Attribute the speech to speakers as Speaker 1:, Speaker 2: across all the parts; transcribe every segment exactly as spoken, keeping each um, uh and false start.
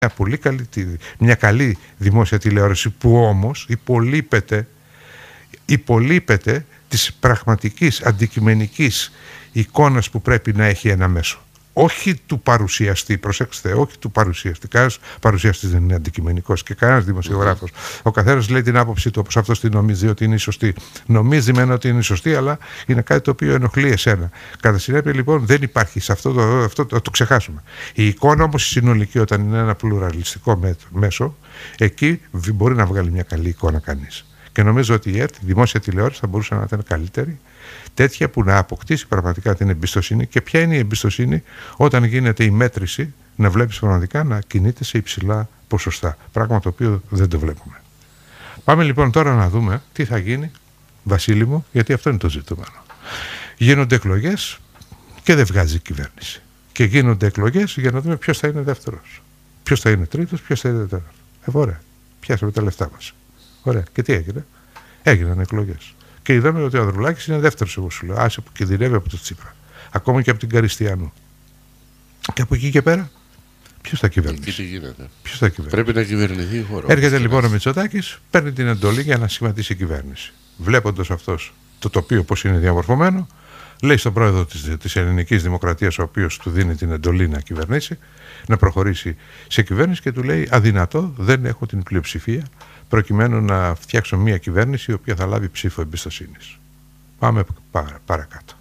Speaker 1: μια πολύ καλή, μια καλή δημόσια τηλεόραση που όμως υπολείπεται, υπολείπεται της πραγματικής αντικειμενικής εικόνας που πρέπει να έχει ένα μέσο. Όχι του παρουσιαστή, προσέξτε, όχι του παρουσιαστή. Κανένας παρουσιαστής δεν είναι αντικειμενικός και κανένας δημοσιογράφος. Mm-hmm. Ο καθένας λέει την άποψή του όπως αυτός την νομίζει ότι είναι η σωστή. Νομίζει μεν ότι είναι η σωστή, αλλά είναι κάτι το οποίο ενοχλεί εσένα. Κατά συνέπεια, λοιπόν, δεν υπάρχει σε αυτό το, αυτό το, το ξεχάσουμε. Η εικόνα όμως η συνολική, όταν είναι ένα πλουραλιστικό μέσο, εκεί μπορεί να βγάλει μια καλή εικόνα κανείς. Και νομίζω ότι η ΕΡΤ, η δημόσια τηλεόραση, θα μπορούσε να ήταν καλύτερη, τέτοια που να αποκτήσει πραγματικά την εμπιστοσύνη. Και ποια είναι η εμπιστοσύνη? Όταν γίνεται η μέτρηση, να βλέπεις πραγματικά να κινείται σε υψηλά ποσοστά. Πράγμα το οποίο δεν το βλέπουμε. Πάμε λοιπόν τώρα να δούμε τι θα γίνει, Βασίλη μου, γιατί αυτό είναι το ζητούμενο. Γίνονται εκλογές και δεν βγάζει κυβέρνηση. Και γίνονται εκλογές για να δούμε ποιος θα είναι δεύτερος. Ποιος θα είναι τρίτος, ποιος θα είναι τέταρτος. Ε, ωραία. Πιάσαμε τα λεφτά μας. Ωραία. Και τι έγινε? Έγιναν εκλογές. Και είδαμε ότι ο Ανδρουλάκης είναι δεύτερος, εγώ σου λέω. Άσε που κινδυνεύει από το Τσίπρα. Ακόμα και από την Καριστιανού. Και από εκεί και πέρα, ποιος θα κυβερνήσει?
Speaker 2: Και τι γίνεται?
Speaker 1: Ποιος θα κυβερνήσει?
Speaker 2: Πρέπει να κυβερνηθεί η χώρα.
Speaker 1: Έρχεται λοιπόν ο Μητσοτάκης, παίρνει την εντολή για να σχηματίσει η κυβέρνηση. Βλέποντας αυτός το τοπίο πώς είναι διαμορφωμένο, λέει στον πρόεδρο της, της Ελληνικής Δημοκρατίας, ο οποίος του δίνει την εντολή να κυβερνήσει, να προχωρήσει σε κυβέρνηση, και του λέει: αδυνατό, δεν έχω την πλειοψηφία προκειμένου να φτιάξω μια κυβέρνηση η οποία θα λάβει ψήφο εμπιστοσύνης. Πάμε παρα, παρακάτω.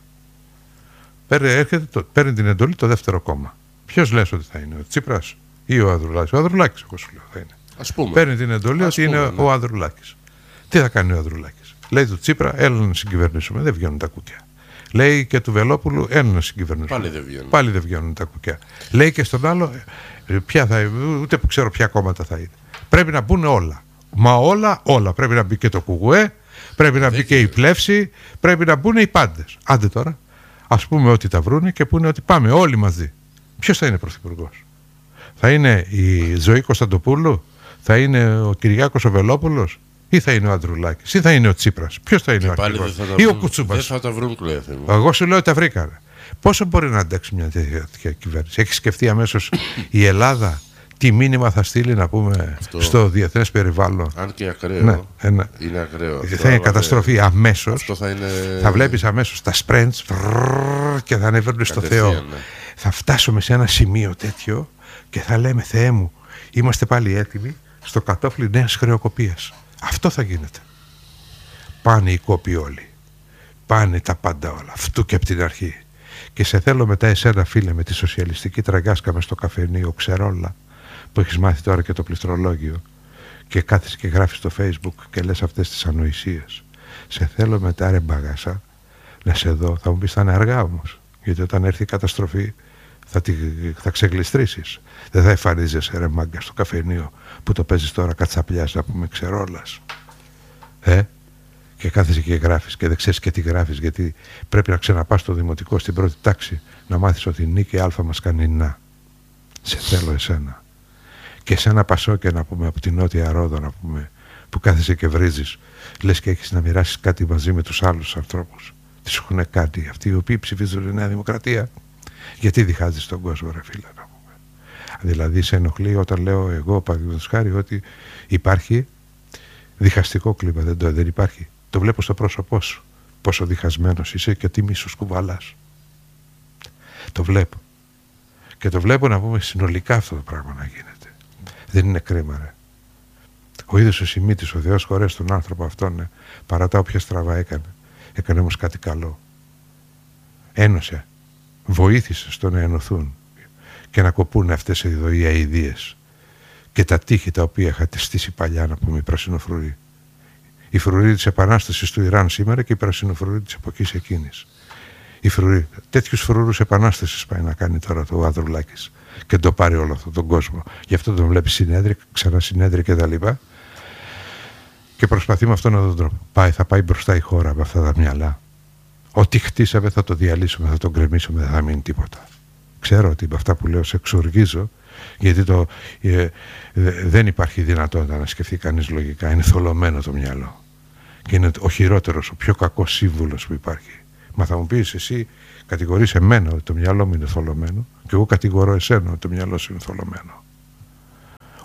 Speaker 1: Παίρνει, έρχεται το, παίρνει την εντολή το δεύτερο κόμμα. Ποιος λες ότι θα είναι, ο Τσίπρας ή ο Ανδρουλάκης? Ο Ανδρουλάκης, εγώ σου λέω, θα είναι.
Speaker 2: Ας πούμε.
Speaker 1: Παίρνει την εντολή ότι είναι ναι. ο Ανδρουλάκης. Τι θα κάνει ο Ανδρουλάκης? Λέει του Τσίπρα: έλα να συγκυβερνήσουμε. Δεν βγαίνουν τα κουκιά. Λέει και του Βελόπουλου: έλα να συγκυβερνήσουμε.
Speaker 2: Πάλι δεν βγαίνουν.
Speaker 1: Πάλι δεν βγαίνουν τα κουκιά. Λέει και στον άλλο: ποια θα, ούτε που ξέρω ποια κόμματα θα είναι. Πρέπει να μπουν όλα. Μα όλα, όλα. Πρέπει να μπει και το Κουκουέ, πρέπει να μπει και η Πλεύση, πρέπει να μπουν οι πάντες. Άντε τώρα, ας πούμε ότι τα βρούνε και πούνε ότι πάμε όλοι μαζί. Ποιος θα είναι πρωθυπουργός? Θα είναι η Ζωή Κωνσταντοπούλου, θα είναι ο Κυριάκος ο Βελόπουλος, ή θα είναι ο Ανδρουλάκης, ή θα είναι ο Τσίπρας? Ποιος θα είναι ο αρχηγός? Ή ο Κουτσούμπας?
Speaker 2: Δεν θα τα βρουν πλέον.
Speaker 1: Εγώ σου λέω ότι τα βρήκανε. Πόσο μπορεί να αντέξει μια τέτοια κυβέρνηση? Έχει σκεφτεί αμέσως η Ελλάδα τι μήνυμα θα στείλει, να πούμε, αυτό, στο διεθνές περιβάλλον?
Speaker 2: Αν και ακραίο.
Speaker 1: Ναι, ένα,
Speaker 2: είναι ακραίο.
Speaker 1: Θα είναι καταστροφή δε... αμέσως.
Speaker 2: Αυτό θα, είναι...
Speaker 1: θα βλέπεις αμέσως τα σπρέντς και θα ανεβαίνουν στο Θεό. Ναι. Θα φτάσουμε σε ένα σημείο τέτοιο και θα λέμε: Θεέ μου, είμαστε πάλι έτοιμοι στο κατόφλι νέας χρεοκοπίας. Αυτό θα γίνεται. Πάνε οι κόποι όλοι. Πάνε τα πάντα όλα. Αυτού και από την αρχή. Και σε θέλω μετά εσένα, φίλε, με τη σοσιαλιστική τραγκάσκα μες στο καφενείο Ξερόλα, που έχεις μάθει τώρα και το πληκτρολόγιο και κάθεσαι και γράφεις στο Facebook και λες αυτές τις ανοησίες. Σε θέλω μετά, ρε μπαγάσα, να σε δω. Θα μου πεις: θα είναι αργά όμως, γιατί όταν έρθει η καταστροφή θα, τη, θα ξεγλιστρήσεις. Δεν θα εμφανίζεσαι, ρε μάγκα, στο καφενείο που το παίζεις τώρα κατσαπλιάς, να πούμε, Ξερόλας. Ε, και κάθεσαι και γράφεις και δεν ξέρεις και τι γράφεις, γιατί πρέπει να ξαναπάς στο δημοτικό στην πρώτη τάξη να μάθεις ότι η νίκη α μας κάνει να. Σε θέλω εσένα. Και σε ένα Πασόκια, να πούμε, από την Νότια Ρόδο, να πούμε, που κάθεσαι και βρίζεις, λες και έχεις να μοιράσεις κάτι μαζί με τους άλλους ανθρώπους. Τις έχουν κάτι αυτοί οι οποίοι ψηφίζουν τη Νέα Δημοκρατία. Γιατί διχάζεις τον κόσμο, ρε φίλε, να πούμε? Δηλαδή σε ενοχλεί όταν λέω εγώ, παραδείγματος χάρη, ότι υπάρχει διχαστικό κλίμα? Δεν, το, δεν υπάρχει. Το βλέπω στο πρόσωπό σου. Πόσο διχασμένος είσαι και τι μίσος κουβαλάς. Το βλέπω. Και το βλέπω, να πούμε, συνολικά αυτό το πράγμα να γίνεται. Δεν είναι κρίμα, ρε. Ο ίδιος ο Σιμίτης, ο Θεός χωρέσει τον άνθρωπο αυτόν, ναι, παρά τα όποια στραβά έκανε. Έκανε όμως κάτι καλό. Ένωσε. Βοήθησε στο να ενωθούν και να κοπούν αυτές εδώ οι αηδίες και τα τείχη τα οποία είχατε στήσει παλιά, να πούμε, οι πρασινοφρουροί. Η φρουρή της Επανάστασης του Ιράν σήμερα και η πρασινοφρουρή της εποχής εκείνης. Η φρουρή, τέτοιους φρουρούς επανάστασης πάει να κάνει τώρα το Ανδρουλάκης και το πάρει όλο αυτόν τον κόσμο. Γι' αυτό τον βλέπει συνέδρια, ξανά συνέδρια και τα λοιπά. Και προσπαθεί με αυτόν τον τρόπο. Πάει, θα πάει μπροστά η χώρα με αυτά τα μυαλά. Ό,τι χτίσαμε θα το διαλύσουμε, θα το γκρεμίσουμε, δεν θα μείνει τίποτα. Ξέρω ότι με αυτά που λέω σε εξοργίζω, γιατί το, ε, δεν υπάρχει δυνατότητα να σκεφτεί κανείς λογικά. Είναι θολωμένο το μυαλό. Και είναι ο χειρότερος, ο πιο κακός σύμβουλος που υπάρχει. Μα θα μου πεις, εσύ κατηγορείς εμένα ότι το μυαλό μου είναι θολωμένο, και εγώ κατηγορώ εσένα ότι το μυαλό σου είναι θολωμένο.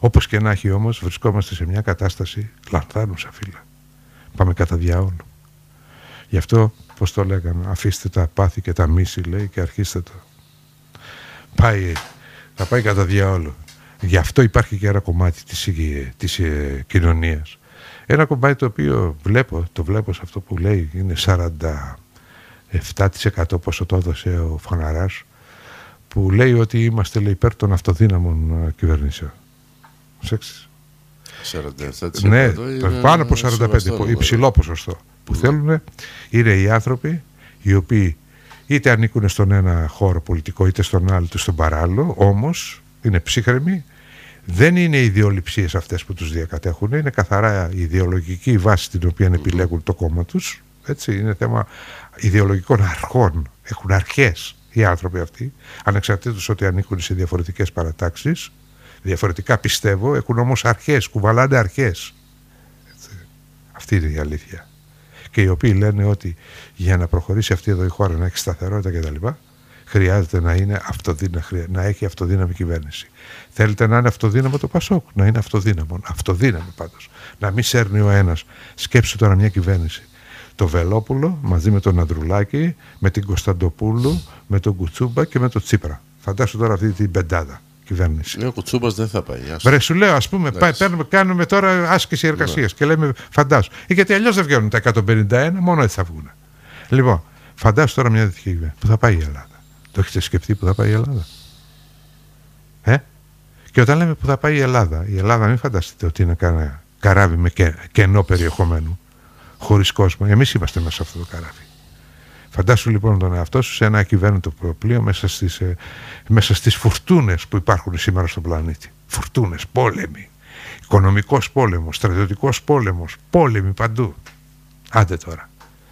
Speaker 1: Όπως και να έχει όμως, βρισκόμαστε σε μια κατάσταση λανθάνουσα, φίλε. Πάμε κατά διάολο. Γι' αυτό, πώς το λέγανε, αφήστε τα πάθη και τα μίση, λέει, και αρχίστε το. Πάει, θα πάει κατά διάολο. Γι' αυτό υπάρχει και ένα κομμάτι της, της ε, κοινωνίας. Ένα κομμάτι το οποίο βλέπω, το βλέπω σε αυτό που λέει, είναι σαράντα επτά τοις εκατό πόσο το έδωσε ο Φαναράς, που λέει ότι είμαστε, λέει, υπέρ των αυτοδύναμων κυβερνήσεων. Σεξις.
Speaker 2: σαράντα επτά τοις εκατό
Speaker 1: Ναι,
Speaker 2: είναι
Speaker 1: πάνω από σαράντα πέντε τοις εκατό, υψηλό ποσοστό. Που mm. θέλουν είναι οι άνθρωποι οι οποίοι είτε ανήκουν στον ένα χώρο πολιτικό είτε στον άλλο είτε στον παράλληλο, όμως είναι ψύχρεμοι, δεν είναι ιδεολειψίες αυτές που τους διακατέχουν, είναι καθαρά η ιδεολογική βάση την οποία επιλέγουν το κόμμα τους, έτσι, είναι θέμα ιδεολογικών αρχών, έχουν αρχές οι άνθρωποι αυτοί, ανεξαρτήτως ότι ανήκουν σε διαφορετικές παρατάξεις, διαφορετικά πιστεύω, έχουν όμως αρχές, κουβαλάνε αρχές. Έτσι. Αυτή είναι η αλήθεια. Και οι οποίοι λένε ότι για να προχωρήσει αυτή εδώ η χώρα, να έχει σταθερότητα κτλ., χρειάζεται να, είναι αυτοδύνα, να έχει αυτοδύναμη κυβέρνηση. Θέλετε να είναι αυτοδύναμο το Πασόκ, να είναι αυτοδύναμο. Αυτοδύναμο πάντως. Να μην σέρνει ο ένας. Σκέψου τώρα μια κυβέρνηση. Το Βελόπουλο μαζί με τον Ανδρουλάκη, με την Κωνσταντοπούλου, με τον Κουτσούμπα και με τον Τσίπρα. Φαντάσου τώρα αυτή την πεντάδα κυβέρνηση.
Speaker 2: Ναι, ο Κουτσούμπας δεν θα πάει.
Speaker 1: Βρε, σου λέω, ας πούμε, πάει, παίρνουμε, κάνουμε τώρα άσκηση εργασίας ναι. Και λέμε φαντάσου. Ε, γιατί αλλιώς δεν βγαίνουν τα εκατόν πενήντα ένα, μόνο έτσι θα βγουν. Λοιπόν, φαντάσου τώρα μια τέτοια κυβέρνηση. Πού θα πάει η Ελλάδα? Το έχετε σκεφτεί που θα πάει η Ελλάδα? Ε? Και όταν λέμε που θα πάει η Ελλάδα, η Ελλάδα μην φανταστείτε ότι είναι κανένα καράβι με και, κενό περιεχομένου, χωρίς κόσμο. Εμείς είμαστε μέσα σε αυτό το καράβι. Φαντάσου λοιπόν τον εαυτό σου σε ένα ακυβέρνητο πλοίο μέσα στις, ε, μέσα στις φουρτούνες που υπάρχουν σήμερα στον πλανήτη. Φουρτούνες, πόλεμοι, οικονομικός πόλεμος, στρατιωτικός πόλεμος, πόλεμοι παντού. Άντε τώρα.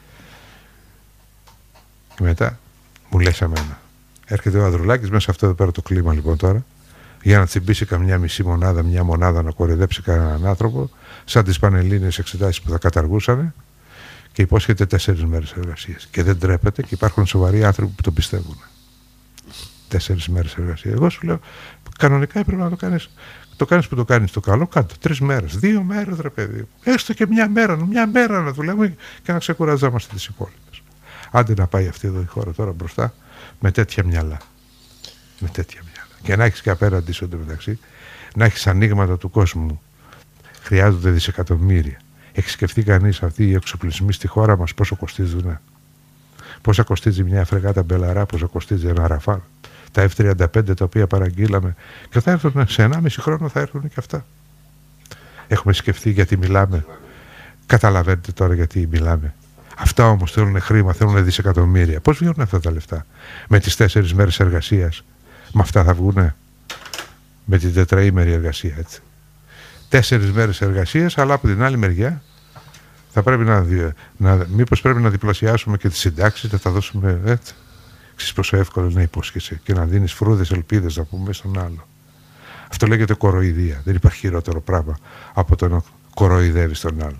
Speaker 1: Και μετά μου λες εμένα. Έρχεται ο Ανδρουλάκης μέσα σε αυτό εδώ πέρα το κλίμα λοιπόν τώρα, για να τσιμπήσει καμιά μισή μονάδα, μια μονάδα να κοροϊδέψει κανέναν άνθρωπο, σαν τις πανελλήνιες εξετάσεις που θα καταργούσανε, και υπόσχεται τέσσερις μέρες εργασίας. Και δεν τρέπεται και υπάρχουν σοβαροί άνθρωποι που το πιστεύουν. Τέσσερις μέρες εργασίας. Εγώ σου λέω, κανονικά έπρεπε να το κάνεις. Το κάνεις που το κάνεις το καλό, κάτω. Τρεις μέρες, δύο μέρες, ρε παιδί. Έστω και μια μέρα, μια μέρα να δουλεύουμε και να ξεκουραζόμαστε τις υπόλοιπες. Άντε να πάει αυτή εδώ η χώρα τώρα μπροστά με τέτοια μυαλά. Με τέτοια μυαλά. Και να έχεις και απέναντι σου μεταξύ, να έχεις ανοίγματα του κόσμου. Χρειάζονται δισεκατομμύρια. Έχει σκεφτεί κανείς αυτοί οι εξοπλισμοί στη χώρα μας πόσο κοστίζουν? Πόσα κοστίζει μια φρεγάτα Μπελαρά, πόσο κοστίζει ένα Ραφάλ? Τα εφ τριάντα πέντε τα οποία παραγγείλαμε και θα έρθουν σε ενάμιση χρόνο, θα έρθουν και αυτά. Έχουμε σκεφτεί γιατί μιλάμε. Καταλαβαίνετε τώρα γιατί μιλάμε. Αυτά όμως θέλουν χρήμα, θέλουν δισεκατομμύρια. Πώς βγαίνουν αυτά τα λεφτά? Με τις τέσσερις μέρες εργασίας. Με αυτά θα βγουνε? Με την τετραήμερη εργασία, έτσι. Τέσσερις μέρες εργασίας, αλλά από την άλλη μεριά θα πρέπει να, να μήπως πρέπει να διπλασιάσουμε και τις συντάξεις, να τα δώσουμε έτσι. Ξέρεις πόσο εύκολο είναι να υπόσχεσαι και να δίνεις φρούδες ελπίδες, να πούμε, στον άλλο. Αυτό λέγεται κοροϊδία. Δεν υπάρχει χειρότερο πράγμα από το να κοροϊδεύεις τον άλλο.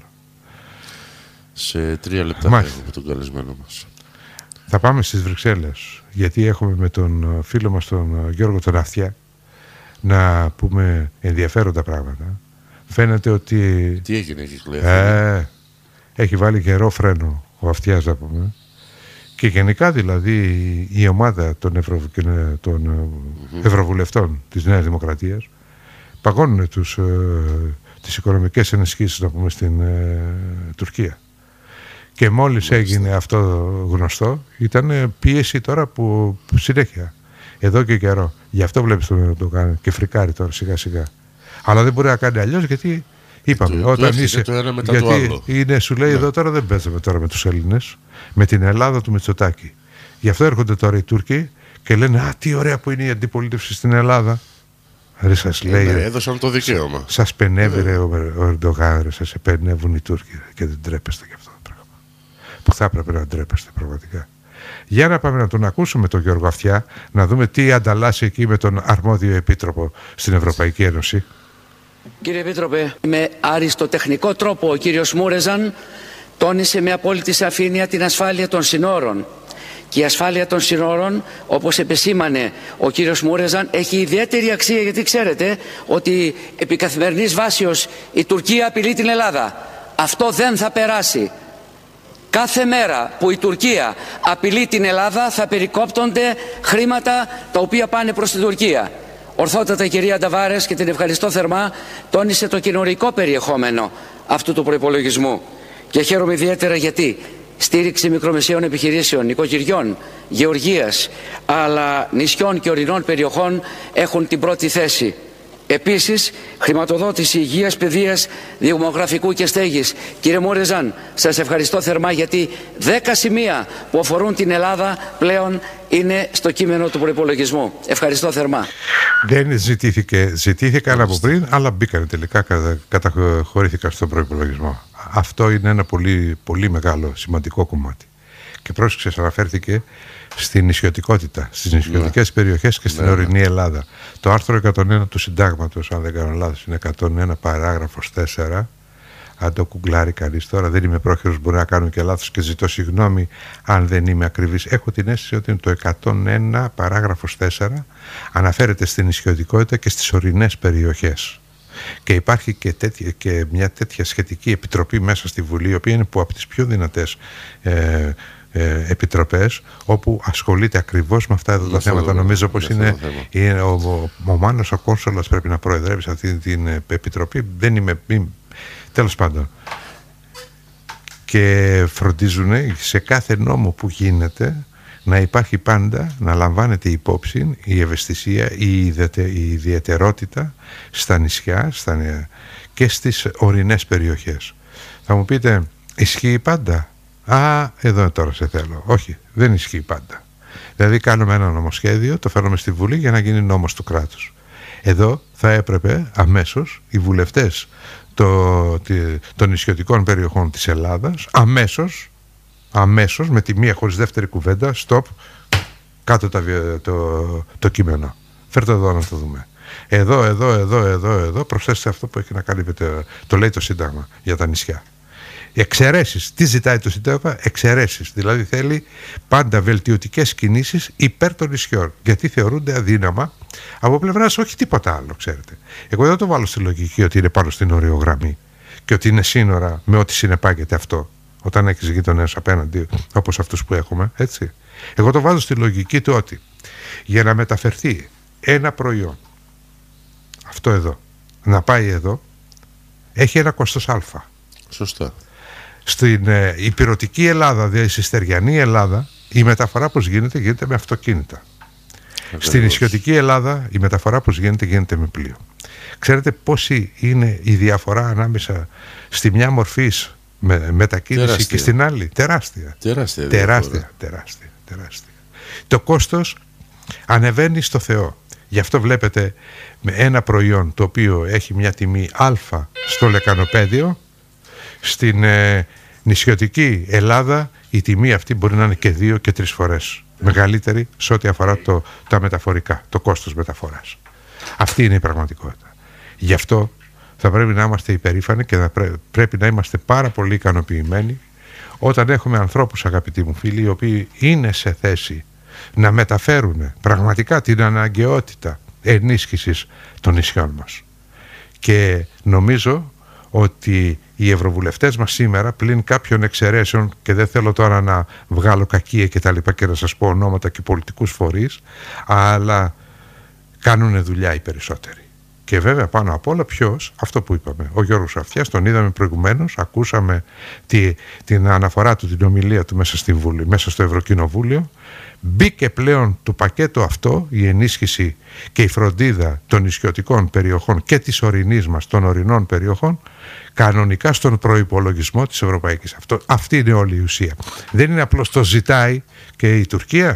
Speaker 2: Σε τρία λεπτά έχουμε τον καλεσμένο μας.
Speaker 1: Θα πάμε στις Βρυξέλλες, γιατί έχουμε με τον φίλο μας τον Γιώργο τον Αυτιά να πούμε ενδιαφέροντα πράγματα. Φαίνεται ότι...
Speaker 2: Τι έγινε εκεί,
Speaker 1: ε, έχει βάλει καιρό φρένο ο Αυτιάς, να πούμε. Και γενικά δηλαδή η ομάδα των, Ευρω... των mm-hmm. Ευρωβουλευτών της Νέας Δημοκρατίας παγώνουν τους, ε, τις οικονομικές ενισχύσεις, να πούμε, στην ε, Τουρκία. Και μόλις Μάλιστα. έγινε αυτό γνωστό, ήταν πίεση τώρα που, που συνέχεια, εδώ και καιρό. Γι' αυτό βλέπεις το, το κάνει και φρικάρει τώρα σιγά σιγά. Αλλά δεν μπορεί να κάνει αλλιώς, γιατί είπαμε,
Speaker 2: το,
Speaker 1: όταν
Speaker 2: το
Speaker 1: είσαι.
Speaker 2: Το ένα μετά
Speaker 1: γιατί
Speaker 2: το άλλο.
Speaker 1: Είναι, σου λέει, ναι. Εδώ τώρα δεν παίζουμε τώρα με τους Έλληνες, με την Ελλάδα του Μητσοτάκη. Γι' αυτό έρχονται τώρα οι Τούρκοι και λένε, α, τι ωραία που είναι η αντιπολίτευση στην Ελλάδα. Ρε, σας λέει.
Speaker 2: Ναι, έδωσαν το δικαίωμα.
Speaker 1: Σας πενεύει, ρε, ο Ερντογάν, ρε, σας επενεύουν οι Τούρκοι, ρε, και δεν τρέπεστε γι' αυτό το πράγμα. Που θα έπρεπε να ντρέπεστε πραγματικά. Για να πάμε να τον ακούσουμε τον Γιώργο Αυτιά, να δούμε τι ανταλλάσσει εκεί με τον αρμόδιο επίτροπο στην Ευρωπαϊκή Ένωση.
Speaker 3: Κύριε Επίτροπε, με αριστοτεχνικό τρόπο ο κύριος Μούρεζαν τόνισε με απόλυτη σαφήνεια την ασφάλεια των συνόρων και η ασφάλεια των συνόρων, όπως επεσήμανε ο κύριος Μούρεζαν, έχει ιδιαίτερη αξία, γιατί ξέρετε ότι επί καθημερινής βάσεως η Τουρκία απειλεί την Ελλάδα. Αυτό δεν θα περάσει. Κάθε μέρα που η Τουρκία απειλεί την Ελλάδα θα περικόπτονται χρήματα τα οποία πάνε προς την Τουρκία. Ορθότατα η κυρία Νταβάρες, και την ευχαριστώ θερμά, τόνισε το κοινωνικό περιεχόμενο αυτού του προϋπολογισμού. Και χαίρομαι ιδιαίτερα γιατί στήριξη μικρομεσαίων επιχειρήσεων, νοικοκυριών, γεωργίας, αλλά νησιών και ορεινών περιοχών έχουν την πρώτη θέση. Επίσης, χρηματοδότηση υγείας, παιδείας, δημογραφικού και στέγης. Κύριε Μούρεζαν, σας ευχαριστώ θερμά, γιατί δέκα σημεία που αφορούν την Ελλάδα πλέον είναι στο κείμενο του προϋπολογισμού. Ευχαριστώ θερμά.
Speaker 1: Δεν ζητήθηκε, ζητήθηκαν από πριν, αλλά μπήκαν τελικά, κατα, καταχωρήθηκαν στον προϋπολογισμό. Αυτό είναι ένα πολύ, πολύ μεγάλο, σημαντικό κομμάτι. Και πρόσεξε, αναφέρθηκε στην νησιωτικότητα, στις νησιωτικές ναι. περιοχές και στην ναι, ορεινή ναι. Ελλάδα. Το άρθρο εκατόν ένα του Συντάγματος, αν δεν κάνω λάθος, είναι εκατόν ένα παράγραφος τέσσερα. Αν το κουγκλάρει κανείς τώρα, δεν είμαι πρόχειρος, μπορεί να κάνω και λάθος και ζητώ συγγνώμη αν δεν είμαι ακριβής. Έχω την αίσθηση ότι το εκατόν ένα παράγραφος τέσσερα αναφέρεται στην νησιωτικότητα και στις ορεινές περιοχές. Και υπάρχει και, τέτοια, και μια τέτοια σχετική επιτροπή μέσα στη Βουλή, η οποία είναι που από τις πιο δυνατές ε, ε, επιτροπές, όπου ασχολείται ακριβώς με αυτά εδώ τα θέματα. Το, νομίζω πως είναι, είναι ο, ο, ο Μάνος ο Κόνσολας πρέπει να προεδρεύει σε αυτή την επιτροπή. Δεν είμαι, είμαι τέλος πάντων. Και φροντίζουν σε κάθε νόμο που γίνεται να υπάρχει πάντα, να λαμβάνεται υπόψη η ευαισθησία, η, ιδιαιτε, η ιδιαιτερότητα στα νησιά στα, και στις ορεινές περιοχές. Θα μου πείτε, ισχύει πάντα? Α, εδώ τώρα σε θέλω. Όχι, δεν ισχύει πάντα. Δηλαδή κάνουμε ένα νομοσχέδιο, το φέρνουμε στη Βουλή για να γίνει νόμος του κράτους. Εδώ θα έπρεπε αμέσως οι βουλευτές το, των νησιωτικών περιοχών της Ελλάδας αμέσως αμέσως με τη μία χωρίς δεύτερη κουβέντα, stop, κάτω τα, το, το κείμενο. Φέρτε εδώ να το δούμε. Εδώ, εδώ, εδώ, εδώ, εδώ, προσθέστε αυτό που έχει να κάνει με το, το λέει το Σύνταγμα για τα νησιά. Εξαιρέσεις. Τι ζητάει το Σύνταγμα? Εξαιρέσεις. Δηλαδή θέλει πάντα βελτιωτικές κινήσεις υπέρ των νησιών. Γιατί θεωρούνται αδύναμα από πλευράς όχι τίποτα άλλο, ξέρετε. Εγώ δεν το βάλω στη λογική ότι είναι πάνω στην οριογραμμή και ότι είναι σύνορα με ό,τι συνεπάγεται αυτό. Όταν έχεις γείτονες απέναντι όπως αυτούς που έχουμε, έτσι. Εγώ το βάζω στη λογική του ότι για να μεταφερθεί ένα προϊόν, αυτό εδώ, να πάει εδώ, έχει ένα κόστος α.
Speaker 2: Σωστά.
Speaker 1: Στην ε, υπηρετική Ελλάδα, δηλαδή στη στεριανή Ελλάδα, η μεταφορά πώς γίνεται, γίνεται με αυτοκίνητα. Ακριβώς. Στην νησιωτική Ελλάδα η μεταφορά πώς γίνεται, γίνεται με πλοίο. Ξέρετε πόση είναι η διαφορά ανάμεσα στη μια μορφής με, μετακίνηση τεράστια. Και στην άλλη? Τεράστια.
Speaker 2: Τεράστια,
Speaker 1: τεράστια, τεράστια, τεράστια. Το κόστος ανεβαίνει στο Θεό. Γι' αυτό βλέπετε με ένα προϊόν το οποίο έχει μια τιμή α στο λεκανοπέδιο, στην ε, νησιωτική Ελλάδα η τιμή αυτή μπορεί να είναι και δύο και τρεις φορές μεγαλύτερη σε ό,τι αφορά το, τα μεταφορικά, το κόστος μεταφοράς. Αυτή είναι η πραγματικότητα. Γι' αυτό θα πρέπει να είμαστε υπερήφανοι και θα πρέ, πρέπει να είμαστε πάρα πολύ ικανοποιημένοι όταν έχουμε ανθρώπους, αγαπητοί μου φίλοι, οι οποίοι είναι σε θέση να μεταφέρουν πραγματικά την αναγκαιότητα ενίσχυσης των νησιών μας. Και νομίζω ότι οι ευρωβουλευτές μας σήμερα, πλην κάποιων εξαιρέσεων, και δεν θέλω τώρα να βγάλω κακία και τα λοιπά και να σας πω ονόματα και πολιτικούς φορείς, αλλά κάνουν δουλειά οι περισσότεροι. Και βέβαια πάνω απ' όλα ποιος? Αυτό που είπαμε, ο Γιώργος Αυτιάς, τον είδαμε προηγουμένως, ακούσαμε τη, την αναφορά του, την ομιλία του μέσα, στη Βουλή, μέσα στο Ευρωκοινοβούλιο. Μπήκε πλέον το πακέτο αυτό, η ενίσχυση και η φροντίδα των νησιωτικών περιοχών και της ορεινής μας, των ορεινών περιοχών, κανονικά στον προϋπολογισμό της Ευρωπαϊκής. Αυτό, αυτή είναι όλη η ουσία. Δεν είναι απλώς το ζητάει και η Τουρκία.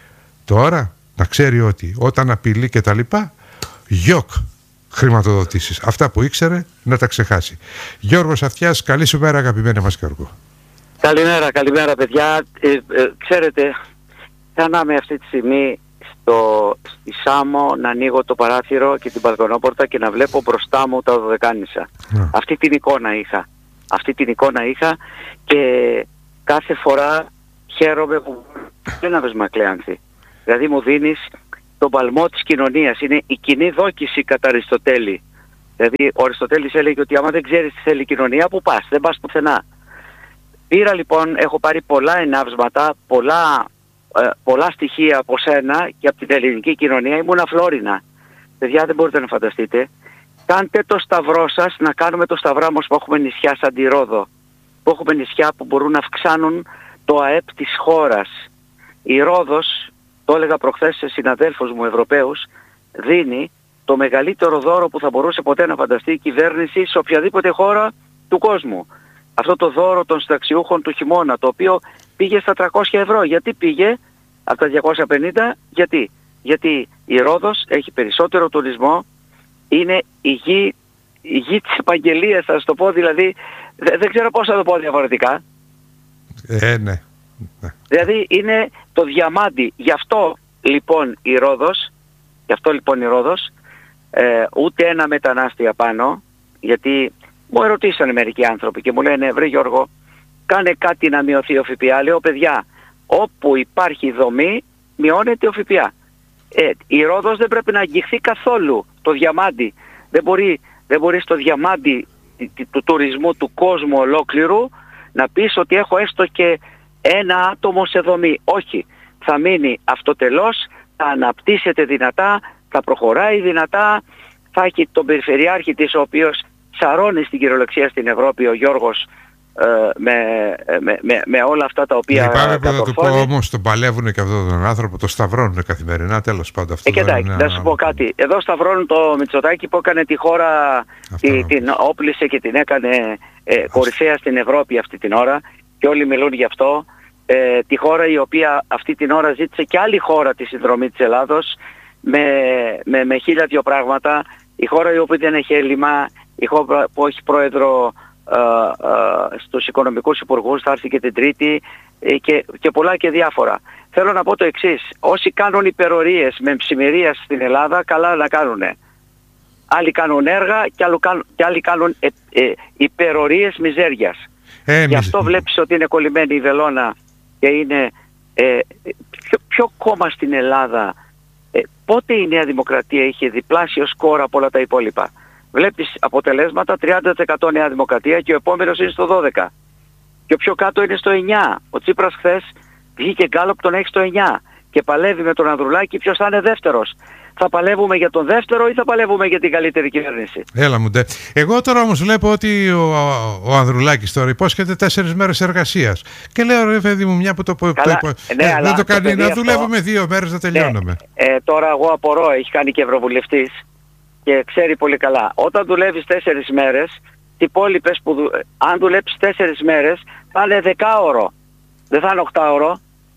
Speaker 1: Τώρα να ξέρει ότι όταν απειλεί και τα λοιπά, γιοκ χρηματοδοτήσεις. Αυτά που ήξερε να τα ξεχάσει. Γιώργος Αυτιάς, καλή σου μέρα αγαπημένε μας Γιώργο.
Speaker 4: Καλημέρα, καλημέρα παιδιά. Ε, ε, ξέρετε, κάναμε αυτή τη στιγμή στο, στη Σάμο να ανοίγω το παράθυρο και την μπαλκονόπορτα και να βλέπω μπροστά μου τα Δωδεκάνησα. Yeah. Αυτή την εικόνα είχα. Αυτή την εικόνα είχα και κάθε φορά χαίρομαι που έναυσμα, Κλέανθη. Δηλαδή μου δίνεις τον παλμό της κοινωνίας. Είναι η κοινή δόκηση κατά Αριστοτέλη. Δηλαδή ο Αριστοτέλης έλεγε ότι άμα δεν ξέρεις τι θέλει η κοινωνία, που πας, δεν πας πουθενά. Πήρα λοιπόν, έχω πάρει πολλά εναύσματα, πολλά, ε, πολλά στοιχεία από σένα και από την ελληνική κοινωνία. Ήμουν αφλόρινα. Παιδιά, δεν μπορείτε να φανταστείτε. Κάντε το σταυρό σας, να κάνουμε το σταυράμος που έχουμε νησιά σαν τη Ρόδο. Που έχουμε νησιά που μπορούν να αυξάνουν το ΑΕΠ της χώρας. Η Ρόδος, το έλεγα προχθές σε συναδέλφους μου Ευρωπαίους, δίνει το μεγαλύτερο δώρο που θα μπορούσε ποτέ να φανταστεί η κυβέρνηση σε οποιαδήποτε χώρα του κόσμου. Αυτό το δώρο των συνταξιούχων του χειμώνα, το οποίο πήγε στα τριακόσια ευρώ. Γιατί πήγε από τα διακόσια πενήντα, γιατί. Γιατί η Ρόδος έχει περισσότερο τουρισμό, είναι η γη, η γη της επαγγελίας, θα σας το πω, δηλαδή, δεν, δεν ξέρω πώς θα το πω διαφορετικά.
Speaker 1: Ε, ναι.
Speaker 4: Δηλαδή είναι το διαμάντι. Γι' αυτό λοιπόν η Ρόδος, γι' αυτό λοιπόν η Ρόδος, ε, ούτε ένα μετανάστη απάνω, γιατί μου ερωτήσανε μερικοί άνθρωποι και μου λένε, βρε Γιώργο, κάνε κάτι να μειωθεί ο ΦΠΑ. Λέω, παιδιά, όπου υπάρχει δομή, μειώνεται ο ΦΠΑ. Ε, η Ρόδος δεν πρέπει να αγγιχθεί καθόλου, το διαμάντι. Δεν μπορεί, δεν μπορεί στο διαμάντι του τουρισμού του κόσμου ολόκληρου να πεις ότι έχω έστω και ένα άτομο σε δομή. Όχι, θα μείνει αυτοτελώς, θα αναπτύσσεται δυνατά, θα προχωράει δυνατά, θα έχει τον περιφερειάρχη της, ο οποίος σαρώνει στην κυριολεξία στην Ευρώπη, ο Γιώργος, ε, με, με, με, με όλα αυτά τα οποία
Speaker 1: λυπάμαι που θα του πω, όμως τον παλεύουν και αυτόν τον άνθρωπο, το σταυρώνουν καθημερινά, τέλος πάντων. Αυτό
Speaker 4: ε, κοιτάξτε,
Speaker 1: είναι...
Speaker 4: να σου πω κάτι. Εδώ σταυρώνουν το Μητσοτάκη που έκανε τη χώρα, τη, την όπλησε και την έκανε ε, κορυφαία στην Ευρώπη αυτή την ώρα και όλοι μιλούν γι' αυτό. Ε, τη χώρα η οποία αυτή την ώρα ζήτησε και άλλη χώρα τη συνδρομή της Ελλάδος με, με, με χίλια δυο πράγματα. Η χώρα η οποία δεν έχει έλλειμμα, η χώρα που έχει πρόεδρο ε, ε, στους οικονομικούς υπουργούς, θα έρθει και την Τρίτη ε, και, και πολλά και διάφορα. Θέλω να πω το εξής, όσοι κάνουν υπερορίες με ψημερία στην Ελλάδα, καλά να κάνουνε. Άλλοι κάνουν έργα και, κάνουν, και άλλοι κάνουν ε, ε, υπερορίες μιζέριας. Ε, Γι' αυτό βλέπεις ότι είναι κολλημένη η βελόνα και είναι ε, ποιο, ποιο κόμμα στην Ελλάδα, ε, πότε η Νέα Δημοκρατία είχε διπλάσιο σκορ από όλα τα υπόλοιπα. Βλέπεις αποτελέσματα τριάντα τοις εκατό Νέα Δημοκρατία και ο επόμενος είναι στο δώδεκα τοις εκατό. Και ο πιο κάτω είναι στο εννιά τοις εκατό. Ο Τσίπρας χθες βγήκε γκάλοπ, τον έχει στο εννιά τοις εκατό και παλεύει με τον Ανδρουλάκη ποιος θα είναι δεύτερος. Θα παλεύουμε για τον δεύτερο ή θα παλεύουμε για την καλύτερη κυβέρνηση?
Speaker 1: Έλα μου ντε. Εγώ τώρα όμως βλέπω ότι ο, ο Ανδρουλάκης τώρα υπόσχεται τέσσερις μέρες εργασίας. Και λέω, ρε παιδί μου, μια που το πω.
Speaker 4: Καλά, ναι, ε,
Speaker 1: δεν το κάνει, να δουλεύουμε αυτό, δύο μέρες να τελειώνουμε.
Speaker 4: Ναι, ε, τώρα εγώ απορώ, έχει κάνει και ευρωβουλευτής και ξέρει πολύ καλά. Όταν δουλεύεις τέσσερις μέρες, οι υπόλοιπες που δου... αν δουλέψεις τέσσερις μέρες θα είναι δεκάωρο. Δεν θα είναι οκτάωρο.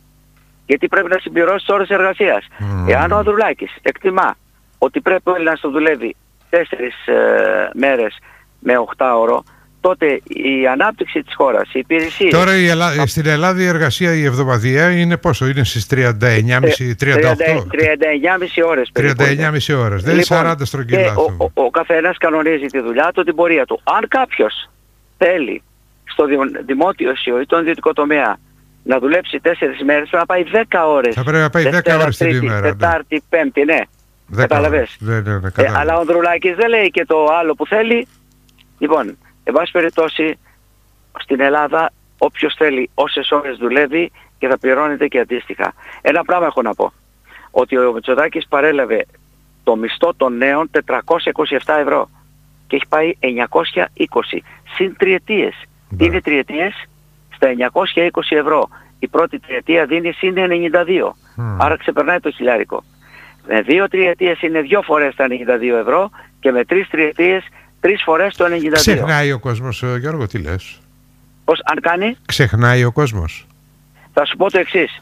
Speaker 4: Γιατί πρέπει να συμπληρώσει ώρες εργασίας. Mm. Εάν ο Ανδρουλάκης εκτιμά ότι πρέπει ο Έλληνας να δουλεύει τέσσερις ε, μέρες με οκτάωρο, τότε η ανάπτυξη της χώρας, οι υπηρεσίες...
Speaker 1: Τώρα η Ελλά... Α... στην Ελλάδα η εργασία η εβδομαδιαία είναι πόσο? Είναι στις τριάντα εννιά και μισή, τριάντα οκτώ...
Speaker 4: τριάντα εννιά και μισή ώρες περίπου.
Speaker 1: τριάντα εννιά και μισή ώρες, δεν είναι σαράντα στρογγυλά.
Speaker 4: Ο, ο, ο καθένας κανονίζει τη δουλειά του, την πορεία του. Αν κάποιος θέλει στο δημόσιο ή τον ιδιωτικό τομέα να δουλέψει τέσσερις μέρες, θα πάει δέκα ώρες.
Speaker 1: Θα πρέπει να πάει δέκα ώρες την ημέρα.
Speaker 4: Τετάρτη, ναι. Πέμπτη, ναι. Καταλαβες.
Speaker 1: Ναι, ναι, ναι,
Speaker 4: ε, αλλά ο Ανδρουλάκης δεν λέει και το άλλο που θέλει. Λοιπόν, εν πάση περιπτώσει, στην Ελλάδα όποιος θέλει όσες ώρες δουλεύει και θα πληρώνεται και αντίστοιχα. Ένα πράγμα έχω να πω. Ότι ο Μητσοτάκης παρέλαβε το μισθό των νέων τετρακόσια είκοσι επτά ευρώ και έχει πάει εννιακόσια είκοσι. Συν τριετίες. Τι είναι τριετίες? Στα εννιακόσια είκοσι ευρώ. Η πρώτη τριετία δίνει συν ενενήντα δύο. Mm. Άρα ξεπερνάει το χιλιάρικο. Με δύο τριετίες είναι δύο φορές τα ενενήντα δύο ευρώ και με τρεις τριετίες τρεις φορές το ενενήντα δύο.
Speaker 1: Ξεχνάει ο κόσμος, Γιώργο, τι λες?
Speaker 4: Πώς, αν κάνει?
Speaker 1: Ξεχνάει ο κόσμος.
Speaker 4: Θα σου πω το εξής.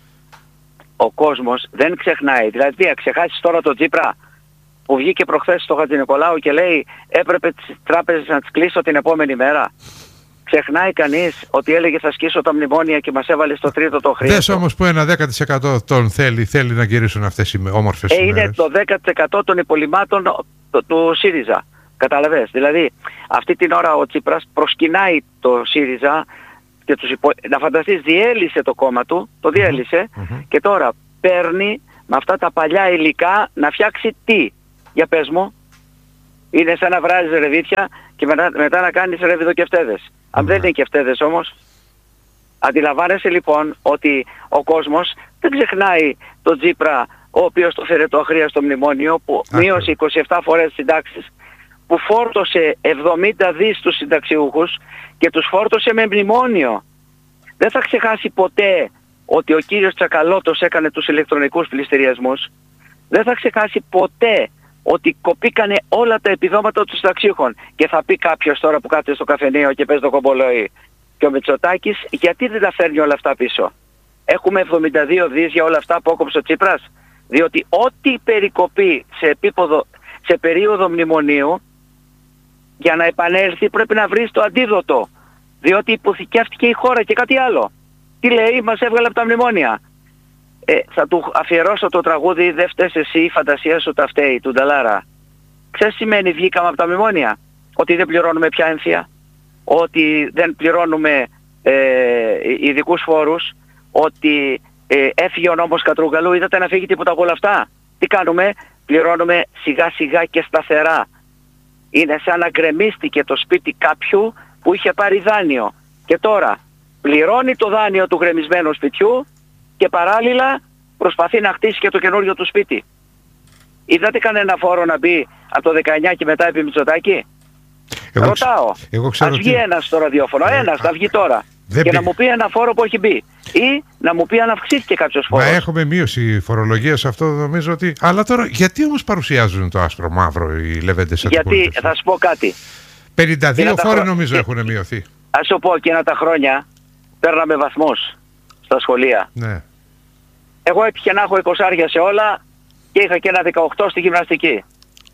Speaker 4: Ο κόσμος δεν ξεχνάει. Δηλαδή, αν ξεχάσεις τώρα το Τσίπρα που βγήκε προχθές στο Χατζηνικολάου και λέει έπρεπε τις τράπεζες να τις κλείσω την επόμενη μέρα. Ξεχνάει κανείς ότι έλεγε θα σκίσω τα μνημόνια και μας έβαλε στο τρίτο το χρήμα.
Speaker 1: Δες όμως που ένα δέκα τοις εκατό τον θέλει, θέλει να γυρίσουν αυτές οι όμορφες
Speaker 4: ε,
Speaker 1: ημέρες.
Speaker 4: Είναι το δέκα τοις εκατό των υπολοιμάτων του, του ΣΥΡΙΖΑ. Καταλαβες. Δηλαδή αυτή την ώρα ο Τσίπρας προσκυνάει το ΣΥΡΙΖΑ και τους υπο... να φανταστείς, διέλυσε το κόμμα του, το διέλυσε
Speaker 1: Mm-hmm.
Speaker 4: και τώρα παίρνει με αυτά τα παλιά υλικά να φτιάξει τι? Για πες μου. Είναι σαν να βράζεις ρεβίθια και μετά, μετά να κάνεις ρεβιδοκευτέδες. Mm-hmm. Αν δεν είναι κευτέδες όμως. Αντιλαμβάνεσαι λοιπόν ότι ο κόσμος δεν ξεχνάει τον Τσίπρα, ο οποίος το φέρε το αχρίαστο μνημόνιο, που
Speaker 1: Άχι.
Speaker 4: μείωσε είκοσι επτά φορές τις συντάξεις, που φόρτωσε εβδομήντα δις στους συνταξιούχους και τους φόρτωσε με μνημόνιο. Δεν θα ξεχάσει ποτέ ότι ο κύριος Τσακαλώτος έκανε τους ηλεκτρονικούς πληστηριασμούς. Δεν θα ξεχάσει ποτέ ότι κοπήκανε όλα τα επιδόματα των συνταξιούχων. Και θα πει κάποιος τώρα που κάθεται στο καφενείο και παίζει το κομπολόι, και ο Μητσοτάκης, γιατί δεν τα φέρνει όλα αυτά πίσω? Έχουμε εβδομήντα δύο δις για όλα αυτά που έκοψε ο Τσίπρας. Διότι ό,τι περικοπεί σε, επίποδο, σε περίοδο μνημονίου, για να επανέλθει πρέπει να βρει το αντίδοτο. Διότι υποθηκεύτηκε η χώρα και κάτι άλλο. Τι λέει, μας έβγαλε από τα μνημόνια. Ε, θα του αφιερώσω το τραγούδι «Δεν φταίς εσύ, η φαντασία σου τα φταίει» του Νταλάρα. Ξέρεις τι σημαίνει βγήκαμε από τα μνημόνια? Ότι δεν πληρώνουμε πια έμφυα, ότι δεν πληρώνουμε ε, ειδικούς φόρους, ότι ε, έφυγε ο νόμος Κατρούγκαλου. Είδατε να φύγει τίποτα από όλα αυτά? Τι κάνουμε? Πληρώνουμε σιγά σιγά και σταθερά. Είναι σαν να γκρεμίστηκε το σπίτι κάποιου που είχε πάρει δάνειο και τώρα πληρώνει το δάνειο του γκρεμισμένου σπιτιού και παράλληλα προσπαθεί να χτίσει και το καινούριο του σπίτι. Είδατε κανένα φόρο να μπει από το δεκαεννιά και μετά επί Μητσοτάκη?
Speaker 1: Εγώ
Speaker 4: Ρωτάω.
Speaker 1: εγώ ξέρω
Speaker 4: Ας βγει
Speaker 1: τι...
Speaker 4: ένας στο ραδιόφωνο,
Speaker 1: Ε,
Speaker 4: ένας
Speaker 1: α,
Speaker 4: θα βγει τώρα
Speaker 1: δεν
Speaker 4: και
Speaker 1: μπει...
Speaker 4: να μου πει ένα φόρο που έχει μπει ή να μου πει αν αυξήθηκε κάποιος φόρος.
Speaker 1: Μα έχουμε μείωση φορολογία σε αυτό, νομίζω ότι... Αλλά τώρα γιατί όμως παρουσιάζουν το άσπρο μαύρο οι λεβέντες αντιπολίτευσης?
Speaker 4: Γιατί θα σου πω κάτι.
Speaker 1: πενήντα δύο φόροι
Speaker 4: χρο...
Speaker 1: νομίζω
Speaker 4: και...
Speaker 1: έχουν μειωθεί.
Speaker 4: Ας σου πω, εκείνα τα χρόνια παίρναμε βαθμούς στα σχολεία.
Speaker 1: Ναι.
Speaker 4: Εγώ έτυχε να έχω εικοσάρια σε όλα και είχα και ένα δεκαοκτώ στη γυμναστική.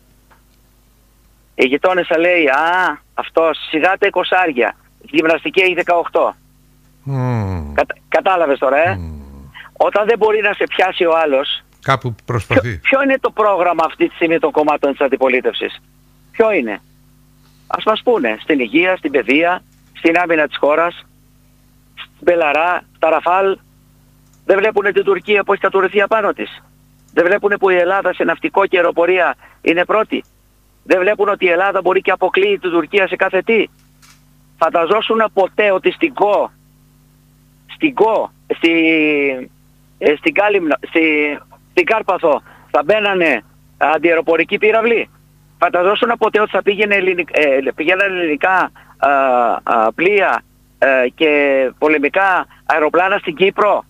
Speaker 4: Η γειτόνισσα λέει, α, αυτός σιγά τα εικοσάρια, στη γυμναστική έχει δεκαοκτώ.
Speaker 1: Mm.
Speaker 4: Κατα... Κατάλαβες τώρα, ε.
Speaker 1: Mm.
Speaker 4: Όταν δεν μπορεί να σε πιάσει ο άλλος,
Speaker 1: Κάπου προσπαθεί.
Speaker 4: ποιο, ποιο είναι το πρόγραμμα αυτή τη στιγμή των κομμάτων της αντιπολίτευσης? Ποιο είναι? Ας μας πούνε. Στην υγεία, στην παιδεία, στην άμυνα της χώρας, στην Μπελαρά, στα Ραφάλ. Δεν βλέπουν την Τουρκία που έχει κατουρηθεί απάνω της? Δεν βλέπουν που η Ελλάδα σε ναυτικό και αεροπορία είναι πρώτη? Δεν βλέπουν ότι η Ελλάδα μπορεί και αποκλείει την Τουρκία σε κάθε τι? Φανταζόσουν ποτέ ότι στην ΚΟ, στην ΚΟ, στη, ε, στην Κάλυμνο, στη, στην Κάρπαθο θα μπαίνανε αντιαεροπορικοί πύραυλοι? Φανταζόσουν ποτέ ότι θα πήγαινε ελληνικ, ε, πήγαιναν ελληνικά α, α, πλοία ε, και πολεμικά αεροπλάνα στην Κύπρο?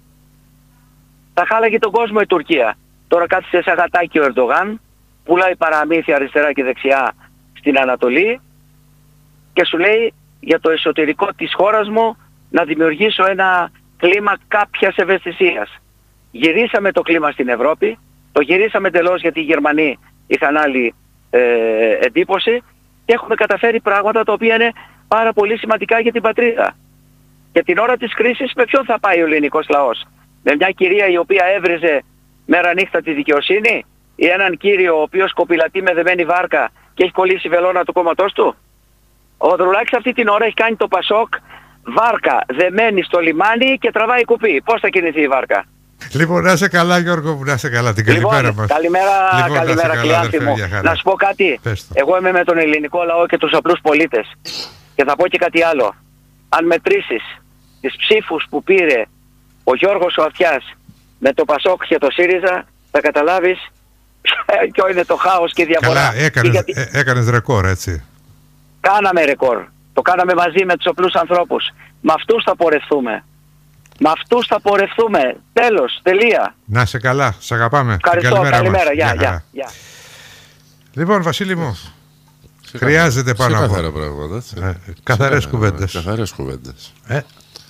Speaker 4: Θα χάλαγε τον κόσμο η Τουρκία. Τώρα κάθισε σε αγατάκι ο Ερντογάν, πουλάει παραμύθια αριστερά και δεξιά στην Ανατολή και σου λέει για το εσωτερικό της χώρας μου να δημιουργήσω ένα κλίμα κάποιας ευαισθησίας. Γυρίσαμε το κλίμα στην Ευρώπη, το γυρίσαμε εντελώς γιατί οι Γερμανοί είχαν άλλη ε, εντύπωση και έχουμε καταφέρει πράγματα τα οποία είναι πάρα πολύ σημαντικά για την πατρίδα. Και την ώρα της κρίσης με ποιον θα πάει ο ελληνικός λαός? Με μια κυρία η οποία έβριζε μέρα νύχτα τη δικαιοσύνη ή έναν κύριο ο οποίος κοπηλατεί με δεμένη βάρκα και έχει κολλήσει βελόνα του κόμματός του? Ο Ανδρουλάκης αυτή την ώρα έχει κάνει το Πασόκ βάρκα δεμένη στο λιμάνι και τραβάει κουπί. Πώς θα κινηθεί η βάρκα?
Speaker 1: Λοιπόν, να είσαι καλά Γιώργο μου, να είσαι καλά. Την καλημέρα
Speaker 4: λοιπόν,
Speaker 1: μας.
Speaker 4: Καλημέρα,
Speaker 1: λοιπόν,
Speaker 4: καλημέρα κλειάνθη μου. Να σου πω κάτι. Εγώ είμαι με τον ελληνικό λαό και τους απλούς πολίτες. Και θα πω και κάτι άλλο. Αν μετρήσεις τις ψήφους που πήρε ο Γιώργος ο Αυτιάς με το Πασόκ και το ΣΥΡΙΖΑ, θα καταλάβεις ποιο είναι το χάος και η διαφορά.
Speaker 1: Καλά, έκανες,
Speaker 4: γιατί...
Speaker 1: ε, έκανες ρεκόρ, έτσι.
Speaker 4: Κάναμε ρεκόρ. Το κάναμε μαζί με τους απλούς ανθρώπους. Με αυτούς θα πορευθούμε. Με αυτούς θα πορευθούμε. Τέλος, τελεία.
Speaker 1: Να είσαι καλά, σ' αγαπάμε.
Speaker 4: Ευχαριστώ,
Speaker 1: καλημέρα,
Speaker 4: καλημέρα.
Speaker 1: Γεια,
Speaker 4: Γεια, γεια.
Speaker 1: Λοιπόν, Βασίλη μου, χρειάζεται πάνω από...
Speaker 2: Καθαρά πράγματα.
Speaker 1: Ε, καθαρές κουβέντες.
Speaker 2: Καθαρές κουβέντες.
Speaker 1: Ε,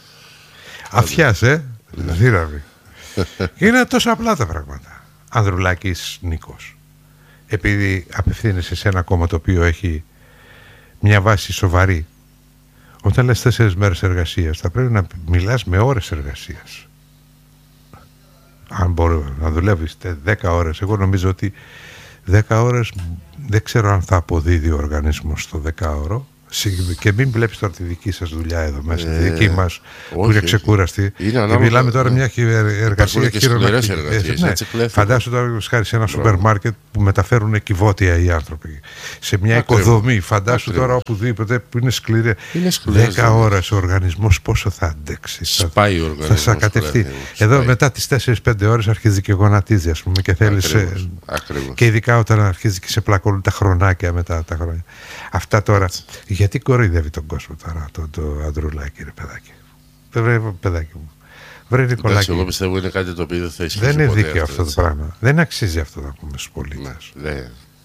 Speaker 1: Αυτιάς, ε, δύναμη. Είναι τόσο απλά τα πράγματα. Ανδρουλάκης Νίκος. Επειδή απευθύνεσαι σε ένα κόμμα το οποίο έχει μια βάση σοβαρή, όταν λες τέσσερις μέρες εργασίας θα πρέπει να μιλάς με ώρες εργασίας. Αν μπορεί να δουλεύεις δέκα ώρες, εγώ νομίζω ότι δέκα ώρες δεν ξέρω αν θα αποδίδει ο οργανισμός στο δέκα ώρο, Και μην βλέπεις τώρα τη δική σας δουλειά εδώ μέσα, ε, τη δική μας όχι, που είναι ξεκούραστη. Είναι ανάμεσα, μιλάμε τώρα ναι. μια εργασία χειρονακτική. Ναι. Φαντάσου τώρα χάρη σε ένα σούπερ μάρκετ που μεταφέρουν κυβότια οι άνθρωποι. Σε μια Ακριβώς. οικοδομή. Φαντάσου Ακριβώς. τώρα οπουδήποτε που είναι σκληρή. Δέκα ώρες ο οργανισμός πόσο θα αντέξει.
Speaker 2: Σπάει ο οργανισμός.
Speaker 1: Θα σακατευτεί. Εδώ μετά τις τέσσερις πέντε ώρες αρχίζει και γονατίζει, ας πούμε, και θέλεις. Και ειδικά όταν αρχίζει και σε πλακώνουν τα χρονάκια μετά τα χρόνια. Αυτά τώρα. Γιατί κοροϊδεύει τον κόσμο τώρα το, το Ανδρουλάκη, ρε παιδάκι. Βρε παιδάκι μου. Βρε Νικολάκη.
Speaker 2: Εγώ πιστεύω είναι κάτι το οποίο δεν θα ισχύσει.
Speaker 1: Δεν είναι δίκαιο αυτό το πράγμα. Δεν αξίζει αυτό να πούμε στους πολίτες.
Speaker 2: Ναι.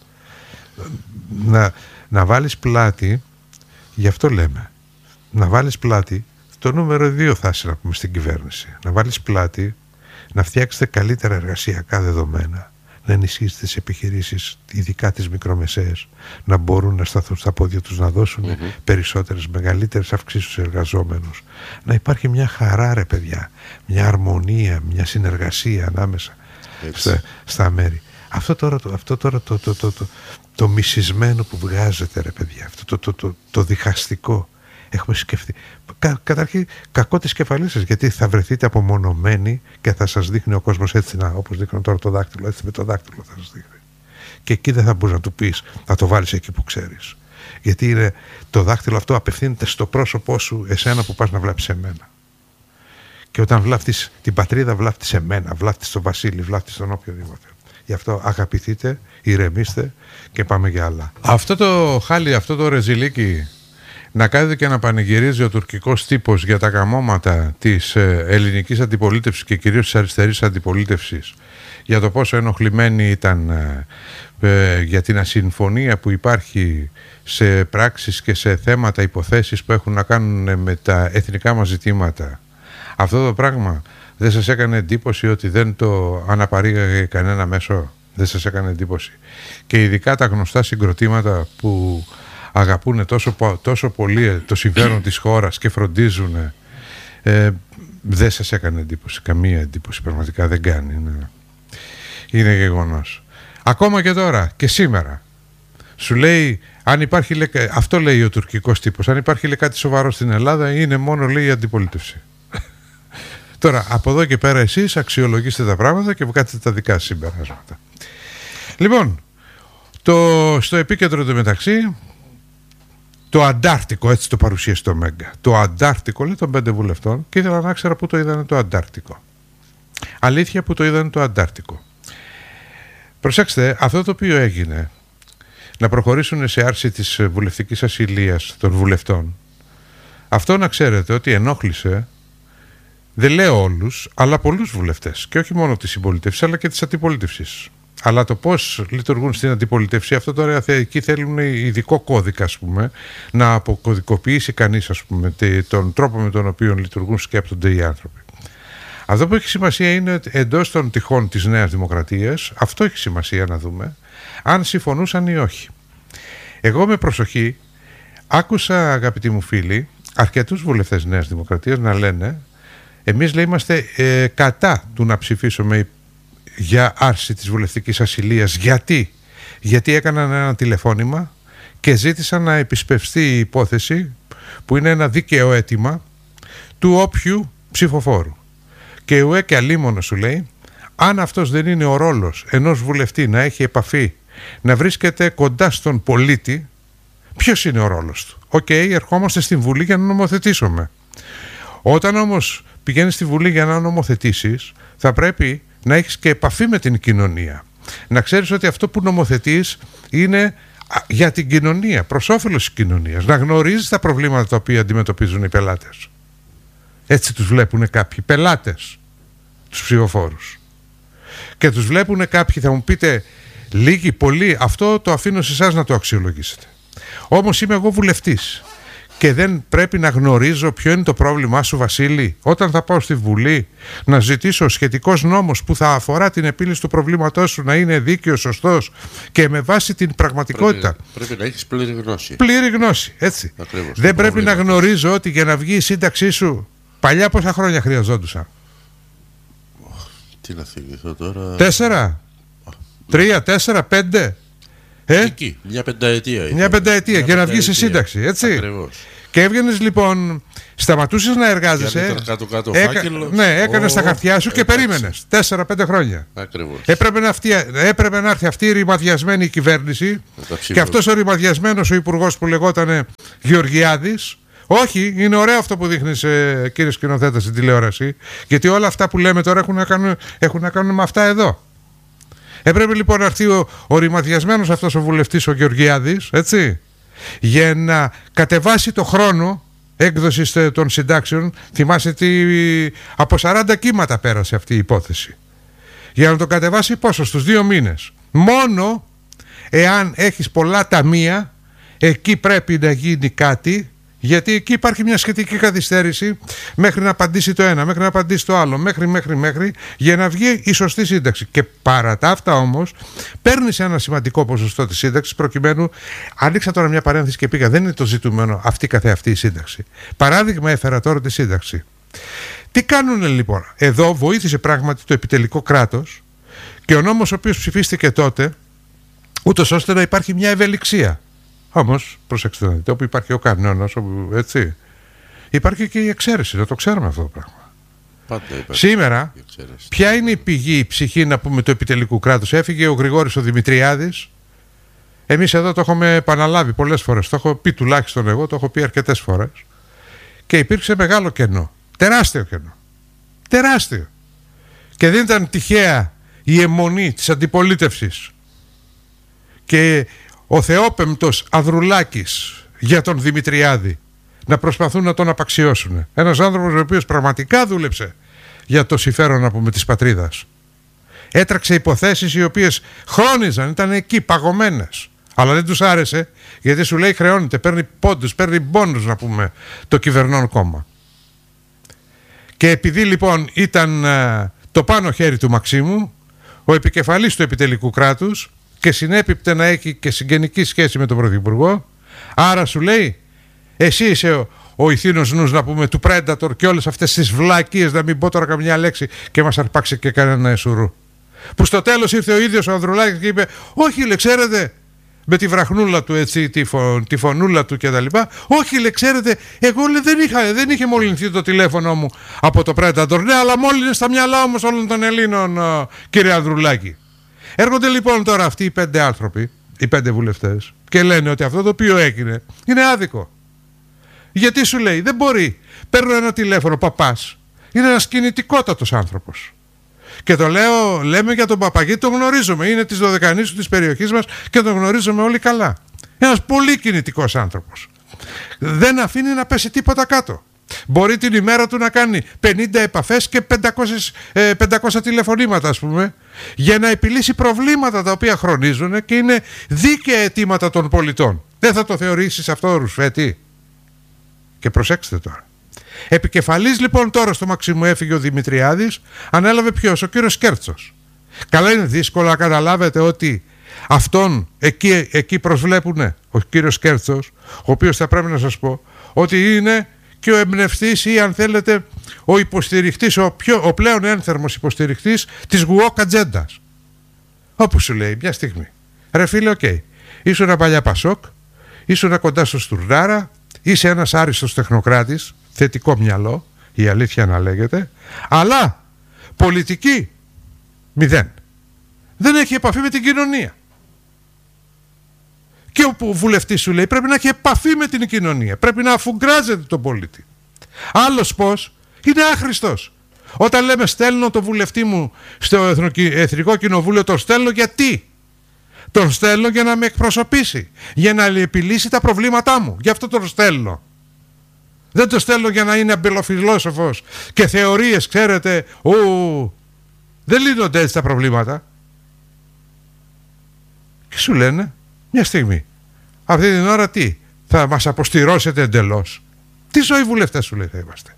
Speaker 1: Να, να βάλεις πλάτη, γι' αυτό λέμε, να βάλεις πλάτη, το νούμερο δύο θα είσαι να πούμε στην κυβέρνηση. Να βάλεις πλάτη, να φτιάξετε καλύτερα εργασιακά δεδομένα, να ενισχύσετε τις επιχειρήσεις, ειδικά τις μικρομεσαίες, να μπορούν να σταθούν στα πόδια τους, να δώσουν mm-hmm. περισσότερες, μεγαλύτερες αυξήσεις στους εργαζόμενους. Να υπάρχει μια χαρά, ρε παιδιά, μια αρμονία, μια συνεργασία ανάμεσα στα, στα μέρη. Αυτό τώρα, το, αυτό τώρα το, το, το, το, το μισισμένο που βγάζετε, ρε παιδιά, αυτό το, το, το, το, το διχαστικό. Έχουμε σκεφτεί. Κα, καταρχήν, κακό της κεφαλής σας, γιατί θα βρεθείτε απομονωμένοι και θα σας δείχνει ο κόσμος έτσι, να, όπως δείχνω τώρα το δάκτυλο, έτσι με το δάκτυλο θα σας δείχνει. Και εκεί δεν θα μπορείς να του πεις, θα το βάλεις εκεί που ξέρεις. Γιατί είναι, το δάκτυλο αυτό απευθύνεται στο πρόσωπό σου, εσένα που πας να βλάψεις εμένα. Και όταν βλάφτεις την πατρίδα, βλάφτεις εμένα, βλάφτεις τον Βασίλη, βλάφτεις τον οποιοδήποτε. Γι' αυτό αγαπηθείτε, ηρεμήστε και πάμε για άλλα. Αυτό το χάλι, αυτό το ρεζιλίκι, να κάθεται και να πανηγυρίζει ο τουρκικός τύπος για τα καμώματα της ελληνικής αντιπολίτευσης και κυρίως της αριστερής αντιπολίτευσης, για το πόσο ενοχλημένοι ήταν ε, για την ασυμφωνία που υπάρχει σε πράξεις και σε θέματα, υποθέσεις που έχουν να κάνουν με τα εθνικά μας ζητήματα. Αυτό το πράγμα δεν σας έκανε εντύπωση ότι δεν το αναπαρήγαγε κανένα μέσο? Δεν σας έκανε εντύπωση? Και ειδικά τα γνωστά συγκροτήματα που αγαπούν τόσο, τόσο πολύ το συμφέρον της χώρας και φροντίζουν, ε, δεν σας έκανε εντύπωση? Καμία εντύπωση, πραγματικά δεν κάνει. Είναι, είναι γεγονός. Ακόμα και τώρα και σήμερα σου λέει, αν υπάρχει, αυτό λέει ο τουρκικός τύπος, αν υπάρχει λέει κάτι σοβαρό στην Ελλάδα, είναι μόνο λέει η αντιπολίτευση. Τώρα από εδώ και πέρα εσείς αξιολογήστε τα πράγματα και βγάλετε τα δικά σας συμπεράσματα. Λοιπόν, το, στο επίκεντρο του μεταξύ, το Αντάρτικο, έτσι το παρουσίασε το Μέγκα. Το Αντάρτικο, λέει, των πέντε βουλευτών, και ήθελα να ξέρω πού το είδανε το Αντάρτικο. Αλήθεια, που το είδανε το Αντάρτικο. Προσέξτε, αυτό το οποίο έγινε, να προχωρήσουν σε άρση της βουλευτικής ασυλίας των βουλευτών, αυτό να ξέρετε ότι ενόχλησε, δεν λέω όλους, αλλά πολλούς βουλευτές. Και όχι μόνο της συμπολίτευσης, αλλά και της αντιπολίτευσης. Αλλά το πώς λειτουργούν στην αντιπολίτευση, αυτό τώρα εκεί θέλουν ειδικό κώδικα, ας πούμε, να αποκωδικοποιήσει κανείς, ας πούμε, τον τρόπο με τον οποίο λειτουργούν, σκέπτονται οι άνθρωποι. Αυτό που έχει σημασία είναι ότι εντός των τυχών της Νέας Δημοκρατίας, αυτό έχει σημασία να δούμε, αν συμφωνούσαν ή όχι. Εγώ με προσοχή άκουσα, αγαπητοί μου φίλοι, αρκετούς βουλευτές Νέας Δημοκρατίας να λένε, εμείς λέει είμαστε ε, κατά του να ψηφίσουμε για άρση της βουλευτικής ασυλίας. Γιατί? Γιατί έκαναν ένα τηλεφώνημα και ζήτησαν να επισπευστεί η υπόθεση, που είναι ένα δίκαιο αίτημα του όποιου ψηφοφόρου. Και ουέ και αλίμονο σου λέει, αν αυτός δεν είναι ο ρόλος ενός βουλευτή να έχει επαφή, να βρίσκεται κοντά στον πολίτη, ποιος είναι ο ρόλος του? Οκ, okay, ερχόμαστε στην Βουλή για να νομοθετήσουμε. Όταν όμως πηγαίνεις στη Βουλή για να νομοθετήσεις, θα πρέπει να έχεις και επαφή με την κοινωνία. Να ξέρεις ότι αυτό που νομοθετείς είναι για την κοινωνία, προς όφελος της κοινωνίας. Να γνωρίζεις τα προβλήματα τα οποία αντιμετωπίζουν οι πελάτες. Έτσι τους βλέπουν κάποιοι πελάτες, τους ψηφοφόρους. Και τους βλέπουν κάποιοι, θα μου πείτε, λίγοι, πολλοί, αυτό το αφήνω σε εσάς να το αξιολογήσετε. Όμως είμαι εγώ βουλευτής και δεν πρέπει να γνωρίζω ποιο είναι το πρόβλημά σου, Βασίλη, όταν θα πάω στη Βουλή να ζητήσω ο σχετικός νόμος που θα αφορά την επίλυση του προβλήματός σου να είναι δίκαιος, σωστός και με βάση την πραγματικότητα?
Speaker 2: Πρέπει, πρέπει να έχεις πλήρη γνώση.
Speaker 1: Πλήρη γνώση, έτσι.
Speaker 2: Ακριβώς,
Speaker 1: δεν πρέπει να γνωρίζω ότι για να βγει η σύνταξή σου παλιά πόσα χρόνια χρειαζόντουσαν?
Speaker 2: Τι να θυμηθώ τώρα.
Speaker 1: Τέσσερα, τρία, τέσσερα, πέντε. Ε?
Speaker 2: Εκεί, μια πενταετία.
Speaker 1: Μια πενταετία και να βγει σε σύνταξη, έτσι.
Speaker 2: Ακριβώς.
Speaker 1: Και έβγαινες λοιπόν, σταματούσες να εργάζεσαι.
Speaker 2: Κάτω, κάτω,
Speaker 1: έκα... Ναι, έκανες
Speaker 2: oh,
Speaker 1: τα χαρτιά σου και
Speaker 2: εντάξει.
Speaker 1: περίμενες τέσσερα πέντε χρόνια.
Speaker 2: Ακριβώς.
Speaker 1: Έπρεπε να, αυτή... Έπρεπε να έρθει αυτή η ρημαδιασμένη κυβέρνηση και αυτός ο ρημαδιασμένος ο υπουργός που λεγόταν Γεωργιάδης. Όχι, είναι ωραίο αυτό που δείχνεις, ε, κύριε σκηνοθέτα, στην τηλεόραση, γιατί όλα αυτά που λέμε τώρα έχουν να κάνουν, έχουν να κάνουν με αυτά εδώ. Έπρεπε λοιπόν να έρθει ο, ο ρημαδιασμένος αυτός ο βουλευτής ο Γεωργιάδης, έτσι, για να κατεβάσει το χρόνο έκδοσης των συντάξεων. Θυμάστε τι, από σαράντα κύματα πέρασε αυτή η υπόθεση. Για να το κατεβάσει πόσο, στους δύο μήνες. Μόνο εάν έχεις πολλά ταμεία, εκεί πρέπει να γίνει κάτι. Γιατί εκεί υπάρχει μια σχετική καθυστέρηση μέχρι να απαντήσει το ένα, μέχρι να απαντήσει το άλλο, μέχρι, μέχρι, μέχρι, για να βγει η σωστή σύνταξη. Και παρά τα αυτά όμως, παίρνεις ένα σημαντικό ποσοστό της σύνταξης, προκειμένου. Άνοιξα τώρα μια παρένθεση και πήγα, δεν είναι το ζητούμενο αυτή καθεαυτή η σύνταξη. Παράδειγμα, έφερα τώρα τη σύνταξη. Τι κάνουν λοιπόν? Εδώ βοήθησε πράγματι το επιτελικό κράτος και ο νόμος ο οποίος ψηφίστηκε τότε, ούτως ώστε να υπάρχει μια ευελιξία. Όμως, προσέξτε να δείτε, όπου υπάρχει ο κανόνας, έτσι, υπάρχει και η εξαίρεση, να το ξέρουμε αυτό το πράγμα.
Speaker 2: Πάντα
Speaker 1: σήμερα, ποια είναι η πηγή, η ψυχή, να πούμε, του επιτελικού κράτους? Έφυγε ο Γρηγόρης ο Δημητριάδης. Εμείς εδώ το έχουμε επαναλάβει πολλές φορές, το έχω πει τουλάχιστον εγώ, το έχω πει αρκετές φορές. Και υπήρξε μεγάλο κενό, τεράστιο κενό, τεράστιο. Και δεν ήταν τυχαία η αιμονή της αντιπολίτευσης και ο θεόπεμπτος Ανδρουλάκης για τον Δημητριάδη να προσπαθούν να τον απαξιώσουν. Ένας άνθρωπος ο οποίος πραγματικά δούλεψε για το συμφέρον, να πούμε, της πατρίδας. Έτραξε υποθέσεις οι οποίες χρόνιζαν, ήταν εκεί παγωμένες. Αλλά δεν τους άρεσε, γιατί σου λέει χρεώνεται, παίρνει πόντους, παίρνει μπόνους, να πούμε, το κυβερνών κόμμα. Και επειδή λοιπόν ήταν α, το πάνω χέρι του Μαξίμου, ο επικεφαλής του επιτελικού κράτους, και συνέπιπτε να έχει και συγγενική σχέση με τον Πρωθυπουργό, άρα σου λέει, εσύ είσαι ο, ο ηθήνος νους, να πούμε, του Predator και όλες αυτές τις βλακίες, να μην πω τώρα καμιά λέξη, και μας αρπάξει και κανένα εσουρού. Που στο τέλος ήρθε ο ίδιος ο Ανδρουλάκης και είπε, όχι, λέ, ξέρετε, με τη βραχνούλα του, έτσι, τη, φω, τη φωνούλα του και τα λοιπά, όχι, λέ, ξέρετε, εγώ, λέ, δεν, είχα, δεν είχε μολυνθεί το τηλέφωνο μου από το Predator. Ναι, αλλά μόλυνε στα μυαλά όμως όλων των Ελλήνων, κύριε Ανδρουλάκη. Έρχονται λοιπόν τώρα αυτοί οι πέντε άνθρωποι, οι πέντε βουλευτές, και λένε ότι αυτό το οποίο έγινε είναι άδικο. Γιατί σου λέει, δεν μπορεί. Παίρνω ένα τηλέφωνο, παπάς, είναι ένας κινητικότατος άνθρωπος. Και το λέω, λέμε για τον Παπαγή, τον γνωρίζουμε. Είναι της Δωδεκανήσου της περιοχής μας και τον γνωρίζουμε όλοι καλά. Ένας πολύ κινητικός άνθρωπος. Δεν αφήνει να πέσει τίποτα κάτω. Μπορεί την ημέρα του να κάνει πενήντα επαφές και πεντακόσια τηλεφωνήματα, ας πούμε, για να επιλύσει προβλήματα τα οποία χρονίζουν και είναι δίκαια αιτήματα των πολιτών. Δεν θα το θεωρήσεις αυτό, Ρουσφέτη? Και προσέξτε τώρα. Επικεφαλής λοιπόν τώρα στο Μαξίμου έφυγε ο Δημητριάδης, ανέλαβε ποιος? Ο κύριος Κέρτσος. Καλά, είναι δύσκολο να καταλάβετε ότι αυτόν εκεί, εκεί προσβλέπουν ο κύριος Κέρτσος, ο οποίος θα πρέπει να σας πω ότι είναι και ο εμπνευστής ή, αν θέλετε, ο υποστηριχτής, ο, πιο, ο πλέον ένθερμος υποστηριχτής της Γουόκ ατζέντας. Όπου σου λέει μια στιγμή, ρε φίλε, οκ, okay, ήσουν ένα παλιά Πασόκ, ήσουν κοντά στο Στουρνάρα, είσαι ένας άριστος τεχνοκράτης, θετικό μυαλό, η αλήθεια να λέγεται, αλλά πολιτική μηδέν. Δεν έχει επαφή με την κοινωνία. Και ο βουλευτής σου λέει πρέπει να έχει επαφή με την κοινωνία, πρέπει να αφουγκράζεται τον πολίτη. Άλλος πώς? Είναι άχρηστος. Όταν λέμε στέλνω το βουλευτή μου στο Εθνικό Κοινοβούλιο, τον στέλνω γιατί? Τον στέλνω για να με εκπροσωπήσει, για να επιλύσει τα προβλήματά μου. Γι' αυτό τον στέλνω. Δεν τον στέλνω για να είναι αμπελοφιλόσοφος και θεωρίες, ξέρετε, ου, δεν λύνονται έτσι τα προβλήματα. Και σου λένε, μια στιγμή, αυτή την ώρα τι, θα μας αποστηρώσετε εντελώς? Τι ζωή βουλευτές, σου λέει, θα είμαστε?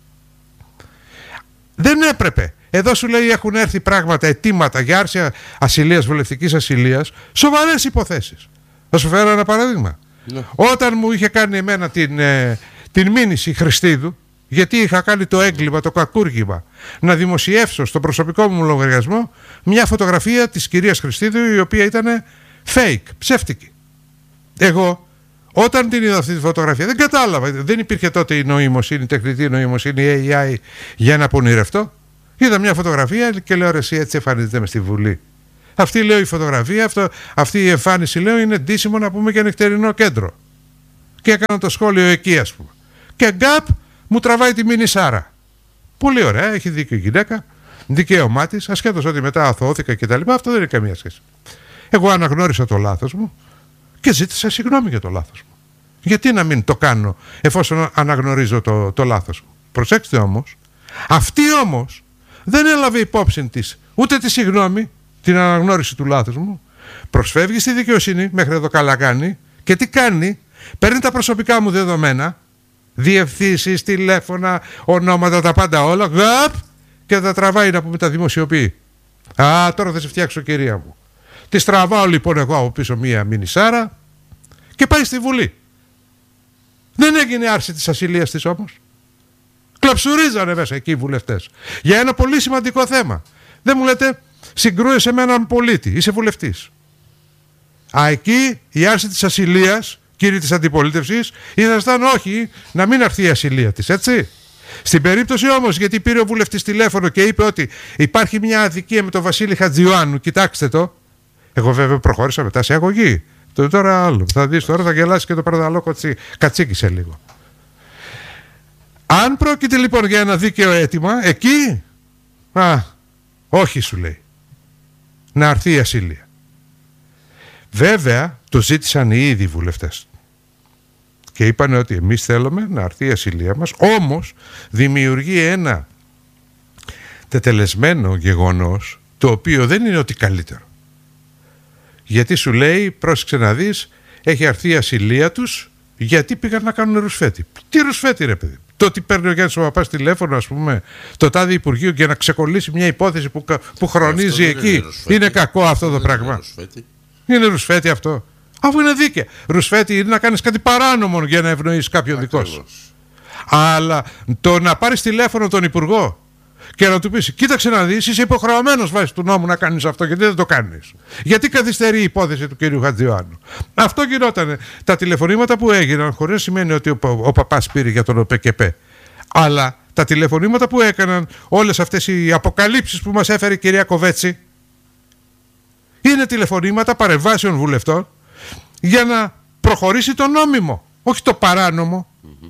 Speaker 1: Δεν έπρεπε. Εδώ σου λέει έχουν έρθει πράγματα, αιτήματα για άρση ασυλίας, βουλευτικής ασυλίας, σοβαρές υποθέσεις. Θα σου φέρω ένα παράδειγμα. Ναι. Όταν μου είχε κάνει εμένα την, ε, την μήνυση Χριστίδου, γιατί είχα κάνει το έγκλημα, το κακούργημα, να δημοσιεύσω στο προσωπικό μου λογαριασμό μια φωτογραφία της κυρίας Χριστίδου, η οποία ήταν Fake, ψεύτικη. Εγώ όταν την είδα αυτή τη φωτογραφία δεν κατάλαβα. Δεν υπήρχε τότε η νοημοσύνη, η τεχνητή νοημοσύνη, η έι άι για να πονηρευτώ. Είδα μια φωτογραφία και λέω ρε εσύ έτσι εμφανίζεται μες στη Βουλή. Αυτή λέω η φωτογραφία, αυτό, αυτή η εμφάνιση λέω είναι ντύσιμο να πούμε και νυχτερινό κέντρο. Και έκανα το σχόλιο εκεί ας πούμε. Και γκάπ μου τραβάει τη μίνι Σάρα. Πολύ ωραία, έχει δίκιο η γυναίκα, δικαίωμά της, ασχέτως ότι μετά αθωώθηκα κτλ. Αυτό δεν έχει καμία σχέση. Εγώ αναγνώρισα το λάθος μου και ζήτησα συγγνώμη για το λάθος μου. Γιατί να μην το κάνω εφόσον αναγνωρίζω το, το λάθος μου. Προσέξτε όμως, αυτή όμως δεν έλαβε υπόψη της ούτε τη συγγνώμη, την αναγνώριση του λάθους μου, προσφεύγει στη δικαιοσύνη, μέχρι εδώ καλά κάνει, και τι κάνει, παίρνει τα προσωπικά μου δεδομένα, διευθύνσεις, τηλέφωνα, ονόματα, τα πάντα όλα, γαπ, και τα τραβάει να πούμε, τα δημοσιοποιεί. Α, τώρα θα σε φτιάξω κυρία μου. Τη τραβάω λοιπόν εγώ από πίσω μία μινισάρα και πάει στη Βουλή. Δεν έγινε άρση της ασυλίας της όμως. Κλαψουρίζανε μέσα εκεί οι βουλευτές για ένα πολύ σημαντικό θέμα. Δεν μου λέτε συγκρούεσαι με έναν πολίτη, είσαι βουλευτής. Α, εκεί η άρση της ασυλίας, κύριοι της αντιπολίτευσης, ήσασταν όχι να μην αρθεί η ασυλία της, έτσι. Στην περίπτωση όμως, γιατί πήρε ο βουλευτής τηλέφωνο και είπε ότι υπάρχει μια αδικία με τον Βασίλη Χατζιωάννου, κοιτάξτε το. Εγώ βέβαια προχώρησα μετά σε αγωγή. Το τώρα άλλο. Θα δεις τώρα, θα γελάσει και το παραδαλό κοτσί, κατσίκι σε λίγο. Αν πρόκειται λοιπόν για ένα δίκαιο αίτημα, εκεί, α, όχι σου λέει. Να αρθεί η ασυλία. Βέβαια, το ζήτησαν οι ίδιοι βουλευτές. Και είπαν ότι εμείς θέλουμε να αρθεί η ασυλία μας, όμως δημιουργεί ένα τετελεσμένο γεγονός, το οποίο δεν είναι ότι καλύτερο. Γιατί σου λέει, πρόσεξε να δεις, έχει αρθεί η ασυλία τους, γιατί πήγαν να κάνουν ρουσφέτη. Τι ρουσφέτη ρε παιδί. Το ότι παίρνει ο Γιάννης ο Παπάς τηλέφωνο, ας πούμε, το τάδε Υπουργείο για να ξεκολλήσει μια υπόθεση που, που χρονίζει εκεί. Είναι, είναι κακό αυτό το πράγμα. Είναι ρουσφέτη. Είναι ρουσφέτη αυτό. Αφού είναι δίκαια. Ρουσφέτη είναι να κάνεις κάτι παράνομο για να ευνοήσεις κάποιον δικό σου. Αλλά το να πάρεις τηλέφωνο τον Υπουργό και να του πεις, κοίταξε να δεις, είσαι υποχρεωμένος βάσει του νόμου να κάνεις αυτό, γιατί δεν το κάνεις. Γιατί καθυστερεί η υπόθεση του κυρίου Χατζιωάννου. Αυτό γινότανε. Τα τηλεφωνήματα που έγιναν, χωρίς να σημαίνει ότι ο, ο παπάς πήρε για τον ΟΠΕΚΕΠΕ, αλλά τα τηλεφωνήματα που έκαναν, όλες αυτές οι αποκαλύψεις που μας έφερε η κυρία Κοβέτσι, είναι τηλεφωνήματα παρεμβάσεων βουλευτών για να προχωρήσει το νόμιμο, όχι το παράνομο. Mm-hmm.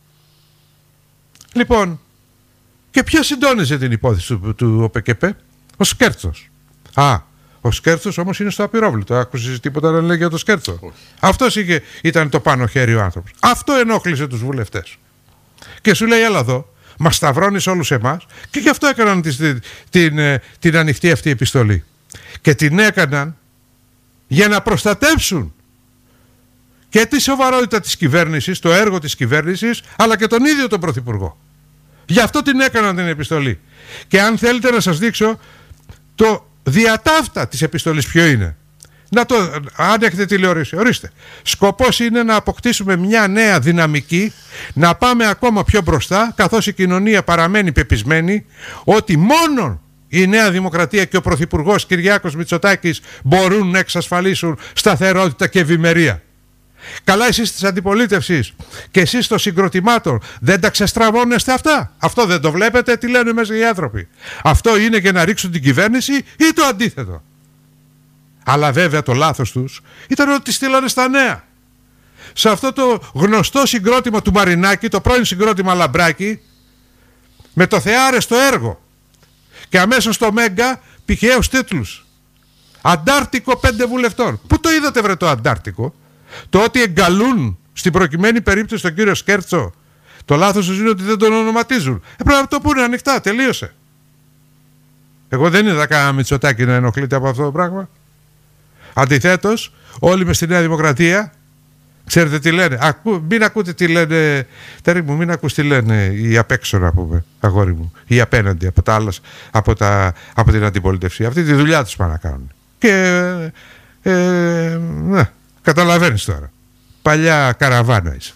Speaker 1: Λοιπόν, και ποιος συντόνιζε την υπόθεση του, του ΟΠΕΚΕΠΕ? Ο Σκέρτσος. Α, ο Σκέρτσος όμως είναι στο απειρόβλητο. Άκουσες τίποτα να λέει για το Σκέρτσο? Όχι. Αυτός είχε, ήταν το πάνω χέρι ο άνθρωπος. Αυτό ενόχλησε τους βουλευτές. Και σου λέει, έλα εδώ, μας σταυρώνεις όλους εμάς, και γι' αυτό έκαναν την, την, την, την ανοιχτή αυτή επιστολή. Και την έκαναν για να προστατεύσουν και τη σοβαρότητα της κυβέρνησης, το έργο της κυβέρνησης, αλλά και τον ίδιο τον Πρωθυπουργό. Γι' αυτό την έκαναν την επιστολή. Και αν θέλετε να σας δείξω το διατάφτα της επιστολής ποιο είναι, να το, αν έχετε τηλεόραση, ορίστε. Σκοπός είναι να αποκτήσουμε μια νέα δυναμική, να πάμε ακόμα πιο μπροστά, καθώς η κοινωνία παραμένει πεπισμένη ότι μόνο η Νέα Δημοκρατία και ο Πρωθυπουργός Κυριάκος Μητσοτάκης μπορούν να εξασφαλίσουν σταθερότητα και ευημερία. Καλά, εσείς της αντιπολίτευσης και εσείς των συγκροτημάτων δεν τα ξεστραβώνεστε αυτά? Αυτό δεν το βλέπετε? Τι λένε μέσα οι άνθρωποι? Αυτό είναι για να ρίξουν την κυβέρνηση ή το αντίθετο? Αλλά βέβαια το λάθος τους ήταν ότι στείλανε στα νέα. Σε αυτό το γνωστό συγκρότημα του Μαρινάκη, το πρώην συγκρότημα Λαμπράκη, με το θεάρεστο έργο, και αμέσως στο Μέγκα πηχαίους τίτλους. Αντάρτικο πέντε βουλευτών. Πού το είδατε βρε το Αντάρτικο? Το ότι εγκαλούν στην προκειμένη περίπτωση τον κύριο Σκέρτσο, το λάθος τους είναι ότι δεν τον ονοματίζουν. Ε, πρέπει να το πούνε ανοιχτά, τελείωσε. Εγώ δεν είδα κανένα Μητσοτάκη να ενοχλείται από αυτό το πράγμα. Αντιθέτως, όλοι μες στη Νέα Δημοκρατία, ξέρετε τι λένε? Ακού, μην ακούτε τι λένε, τέρι μου, μην ακούς τι λένε οι απ' έξω, να πούμε, αγόρι μου, ή απέναντι από, τα άλλα, από, τα, από την αντιπολίτευση. Αυτή τη δουλειά τους πάνε να κάνουν. Και ε, ε, ναι, καταλαβαίνεις τώρα. Παλιά καραβάνα είσαι.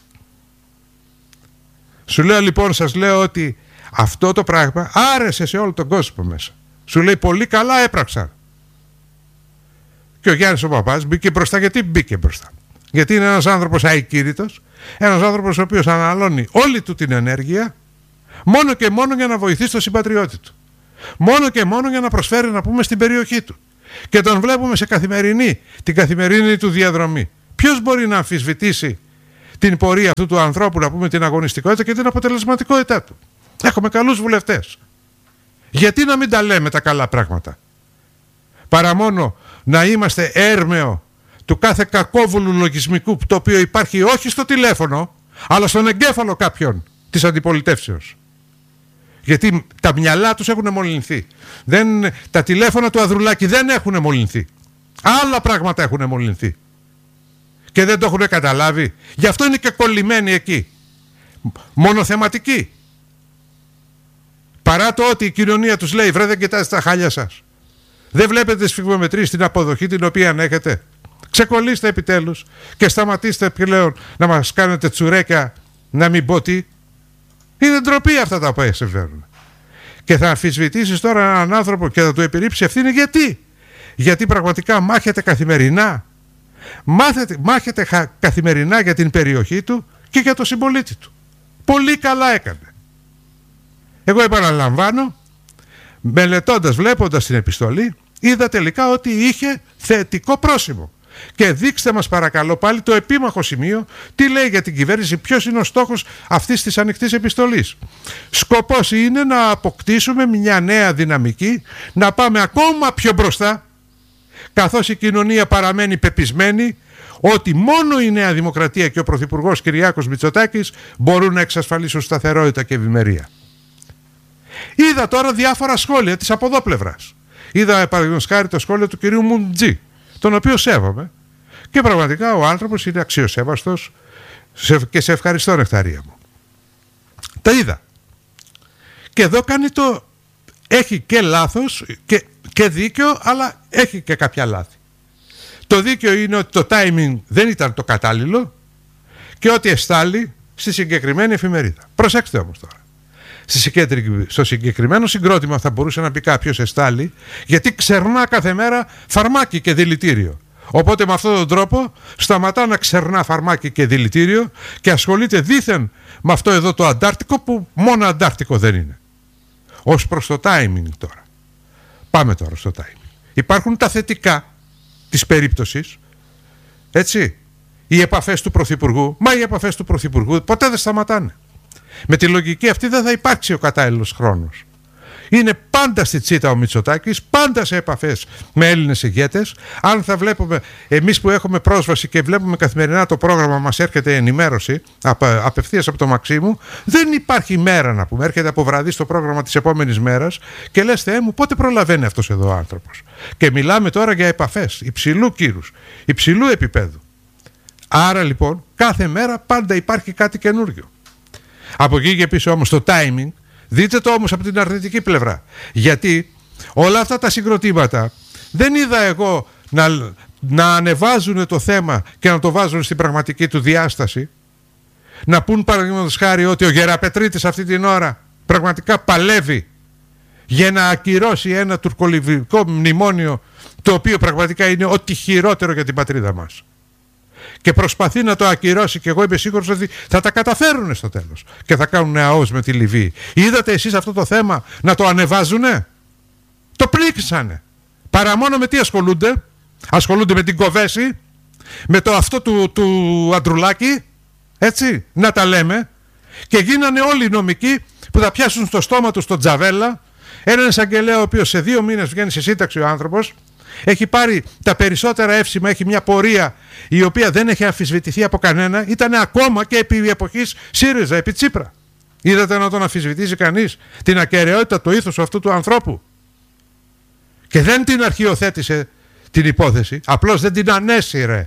Speaker 1: Σου λέω λοιπόν, σας λέω ότι αυτό το πράγμα άρεσε σε όλο τον κόσμο μέσα. Σου λέει πολύ καλά έπραξαν. Και ο Γιάννης ο Παπάς μπήκε μπροστά. Γιατί μπήκε μπροστά? Γιατί είναι ένας άνθρωπος αικήρυτος, ένας άνθρωπος ο οποίος αναλώνει όλη του την ενέργεια μόνο και μόνο για να βοηθήσει τον συμπατριώτη του. Μόνο και μόνο για να προσφέρει, να πούμε, στην περιοχή του. Και τον βλέπουμε σε καθημερινή, την καθημερινή του διαδρομή. Ποιος μπορεί να αμφισβητήσει την πορεία αυτού του ανθρώπου, να πούμε, την αγωνιστικότητα και την αποτελεσματικότητά του? Έχουμε καλούς βουλευτές. Γιατί να μην τα λέμε τα καλά πράγματα? Παρά μόνο να είμαστε έρμεο του κάθε κακόβουλου λογισμικού, το οποίο υπάρχει όχι στο τηλέφωνο, αλλά στον εγκέφαλο κάποιον της αντιπολιτεύσεως. Γιατί τα μυαλά τους έχουν μολυνθεί. Δεν, τα τηλέφωνα του Ανδρουλάκη δεν έχουν μολυνθεί. Άλλα πράγματα έχουν μολυνθεί. Και δεν το έχουν καταλάβει. Γι' αυτό είναι και κολλημένοι εκεί. Μονοθεματικοί. Παρά το ότι η κοινωνία τους λέει, βρε, δεν κοιτάζετε τα χάλια σας. Δεν βλέπετε σφιγμομετρίες στην αποδοχή την οποία έχετε? Ξεκολλήστε επιτέλους και σταματήστε πλέον να μας κάνετε τσουρέκα, να μην πω τι. Είναι ντροπή αυτά τα οποία συμβαίνουν. Και θα αμφισβητήσεις τώρα έναν άνθρωπο και θα του επιρρύψει ευθύνη. Γιατί? Γιατί πραγματικά μάχεται καθημερινά. Μάθετε, μάχεται χα, καθημερινά για την περιοχή του και για τον συμπολίτη του. Πολύ καλά έκανε. Εγώ επαναλαμβάνω, μελετώντας, βλέποντας την επιστολή, είδα τελικά ότι είχε θετικό πρόσημο. Και δείξτε μας παρακαλώ πάλι το επίμαχο σημείο, τι λέει για την κυβέρνηση, ποιος είναι ο στόχος αυτής της ανοιχτής επιστολής. Σκοπός είναι να αποκτήσουμε μια νέα δυναμική, να πάμε ακόμα πιο μπροστά, καθώς η κοινωνία παραμένει πεπισμένη ότι μόνο η Νέα Δημοκρατία και ο Πρωθυπουργός Κυριάκος Μητσοτάκης μπορούν να εξασφαλίσουν σταθερότητα και ευημερία. Είδα τώρα διάφορα σχόλια της από εδώ πλευράς. Είδα παραδείγματος χάρη το σχόλιο του κυρίου Μουντζή, τον οποίο σέβομαι, και πραγματικά ο άνθρωπος είναι αξιοσέβαστος και σε ευχαριστώ, νεκταρία μου. Τα είδα. Και εδώ κάνει το... έχει και λάθος και, και δίκιο, αλλά έχει και κάποια λάθη. Το δίκιο είναι ότι το timing δεν ήταν το κατάλληλο και ότι εστάλει στη συγκεκριμένη εφημερίδα. Προσέξτε όμως τώρα. Στο συγκεκριμένο συγκρότημα θα μπορούσε να πει κάποιος εστάλει, γιατί ξερνά κάθε μέρα φαρμάκι και δηλητήριο. Οπότε με αυτόν τον τρόπο σταματά να ξερνά φαρμάκι και δηλητήριο και ασχολείται δήθεν με αυτό εδώ το Αντάρτικο, που μόνο Αντάρτικο δεν είναι. Ως προς το timing τώρα. Πάμε τώρα στο timing. Υπάρχουν τα θετικά της περίπτωσης, έτσι, οι επαφές του Πρωθυπουργού. Μα οι επαφές του Πρωθυπουργού ποτέ δεν σταματάνε. Με τη λογική αυτή δεν θα υπάρξει ο κατάλληλος χρόνος. Είναι πάντα στη τσίτα ο Μητσοτάκης, πάντα σε επαφές με Έλληνες ηγέτες. Αν θα βλέπουμε, εμείς που έχουμε πρόσβαση και βλέπουμε καθημερινά το πρόγραμμα, μας έρχεται ενημέρωση απευθείας από το Μαξίμου, δεν υπάρχει μέρα να πούμε. Έρχεται από βραδύ στο πρόγραμμα της επόμενης μέρας και λες, Θεέ μου, πότε προλαβαίνει αυτός εδώ ο άνθρωπος? Και μιλάμε τώρα για επαφές υψηλού κύρους, υψηλού επίπεδου. Άρα λοιπόν κάθε μέρα πάντα υπάρχει κάτι καινούριο. Από εκεί και πίσω όμως το timing, δείτε το όμως από την αρνητική πλευρά. Γιατί όλα αυτά τα συγκροτήματα δεν είδα εγώ να, να ανεβάζουν το θέμα και να το βάζουν στην πραγματική του διάσταση. Να πούν παραδείγματος χάρη ότι ο Γεραπετρίτης αυτή την ώρα πραγματικά παλεύει για να ακυρώσει ένα τουρκολιβικό μνημόνιο, το οποίο πραγματικά είναι ό,τι χειρότερο για την πατρίδα μας. Και προσπαθεί να το ακυρώσει, και εγώ είμαι σίγουρος ότι θα τα καταφέρουν στο τέλος και θα κάνουν ΑΟΣ με τη Λιβύη. Είδατε εσείς αυτό το θέμα να το ανεβάζουνε? Το πλήξανε. Παρά μόνο με τι ασχολούνται? Ασχολούνται με την Κοβέση, με το αυτό του, του Αντρουλάκη, έτσι, να τα λέμε. Και γίνανε όλοι οι νομικοί που θα πιάσουν στο στόμα τους τον Τζαβέλα, έναν εισαγγελέα ο οποίος σε δύο μήνες βγαίνει σε σύνταξη ο άνθρωπος. Έχει πάρει τα περισσότερα εύσημα, έχει μια πορεία η οποία δεν έχει αμφισβητηθεί από κανένα. Ήταν ακόμα και επί εποχής ΣΥΡΙΖΑ, επί Τσίπρα. Είδατε να τον αμφισβητήσει κανείς την ακεραιότητα, το ήθος αυτού του ανθρώπου? Και δεν την αρχιοθέτησε την υπόθεση, απλώς δεν την ανέσυρε.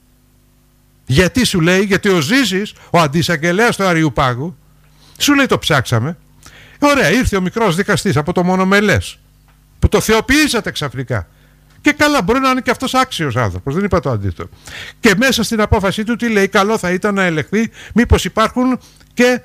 Speaker 1: Γιατί σου λέει? Γιατί ο Ζήσης, ο αντισαγγελέας του Αριουπάγου, σου λέει το ψάξαμε. Ωραία, ήρθε ο μικρός δικαστής από το Μονομελές, που το θεοποιήσατε ξαφνικά. Και καλά, μπορεί να είναι και αυτός άξιος άνθρωπος, δεν είπα το αντίθετο. Και μέσα στην απόφασή του τι λέει? Καλό θα ήταν να ελεγχθεί μήπως υπάρχουν και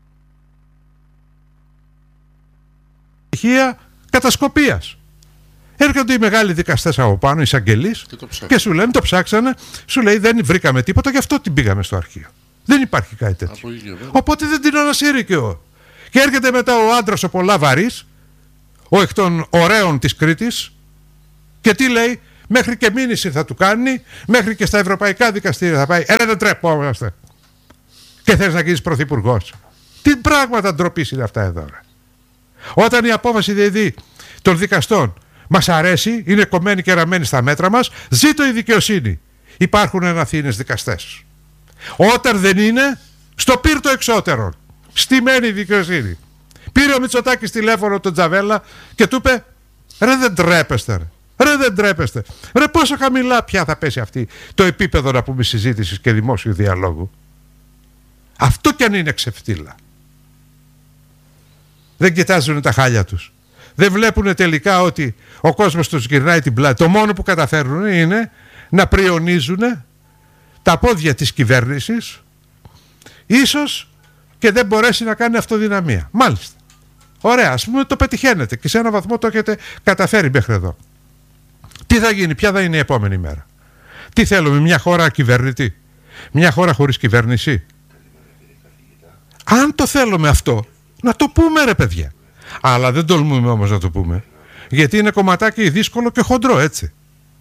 Speaker 1: στοιχεία κατασκοπίας. Έρχονται οι μεγάλοι δικαστές από πάνω, οι εισαγγελείς, και, και σου λένε, το ψάξανε, σου λέει δεν βρήκαμε τίποτα, γι' αυτό την πήγαμε στο αρχείο. Δεν υπάρχει κάτι τέτοιο. Οπότε δεν την ανασύρικαιο. Και έρχεται μετά ο άντρας ο πολλά βαρύς, ο εκ των ωραίων της Κρήτης, και τι λέει, μέχρι και μήνυση θα του κάνει, μέχρι και στα ευρωπαϊκά δικαστήρια θα πάει. Έλα, δεν τρεπόμαστε. Και θες να γίνεις πρωθυπουργός. Τι πράγματα ντροπής είναι αυτά εδώ. Ρε. Όταν η απόφαση δηλαδή των δικαστών μας αρέσει, είναι κομμένη και ραμμένη στα μέτρα μας, ζήτω η δικαιοσύνη. Υπάρχουν εν Αθήνες δικαστές. Όταν δεν είναι, στο πύρτο εξώτερον, στημένη η δικαιοσύνη. Πήρε ο Μητσοτάκης τηλέφωνο τον Τζαβέλα και του είπε, ρε δεν τρέπεστε ρε. Ρε δεν τρέπεστε. Ρε πόσο χαμηλά πια θα πέσει αυτή το επίπεδο να πούμε συζήτησης και δημόσιου διαλόγου. Αυτό κι αν είναι ξεφτύλα. Δεν κοιτάζουν τα χάλια τους. Δεν βλέπουν τελικά ότι ο κόσμος τους γυρνάει την πλάτη. Το μόνο που καταφέρουν είναι να πριονίζουν τα πόδια της κυβέρνησης, ίσως και δεν μπορέσει να κάνει αυτοδυναμία. Μάλιστα. Ωραία, ας πούμε το πετυχαίνετε και σε έναν βαθμό το έχετε καταφέρει μέχρι εδώ. Τι θα γίνει, ποια θα είναι η επόμενη μέρα? Τι θέλουμε, μια χώρα ακυβέρνητη, μια χώρα χωρίς κυβέρνηση? Αν το θέλουμε αυτό, να το πούμε ρε παιδιά. Αλλά δεν τολμούμε όμως να το πούμε, γιατί είναι κομματάκι δύσκολο και χοντρό, έτσι.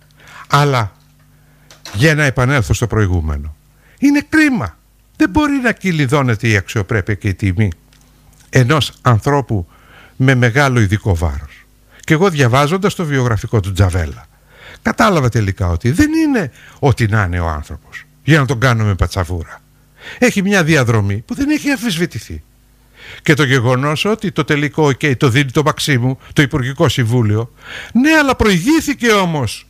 Speaker 1: Αλλά για να επανέλθω στο προηγούμενο, είναι κρίμα. Δεν μπορεί να κυλιδώνεται η αξιοπρέπεια και η τιμή ενός ανθρώπου με μεγάλο ειδικό βάρος. Και εγώ διαβάζοντας το βιογραφικό του Τζαβέλα, κατάλαβα τελικά ότι δεν είναι ό,τι να είναι ο άνθρωπος για να τον κάνουμε πατσαβούρα. Έχει μια διαδρομή που δεν έχει αμφισβητηθεί. Και το γεγονός ότι το τελικό okay, το δίνει το Μαξίμου, το Υπουργικό Συμβούλιο, ναι, αλλά προηγήθηκε όμως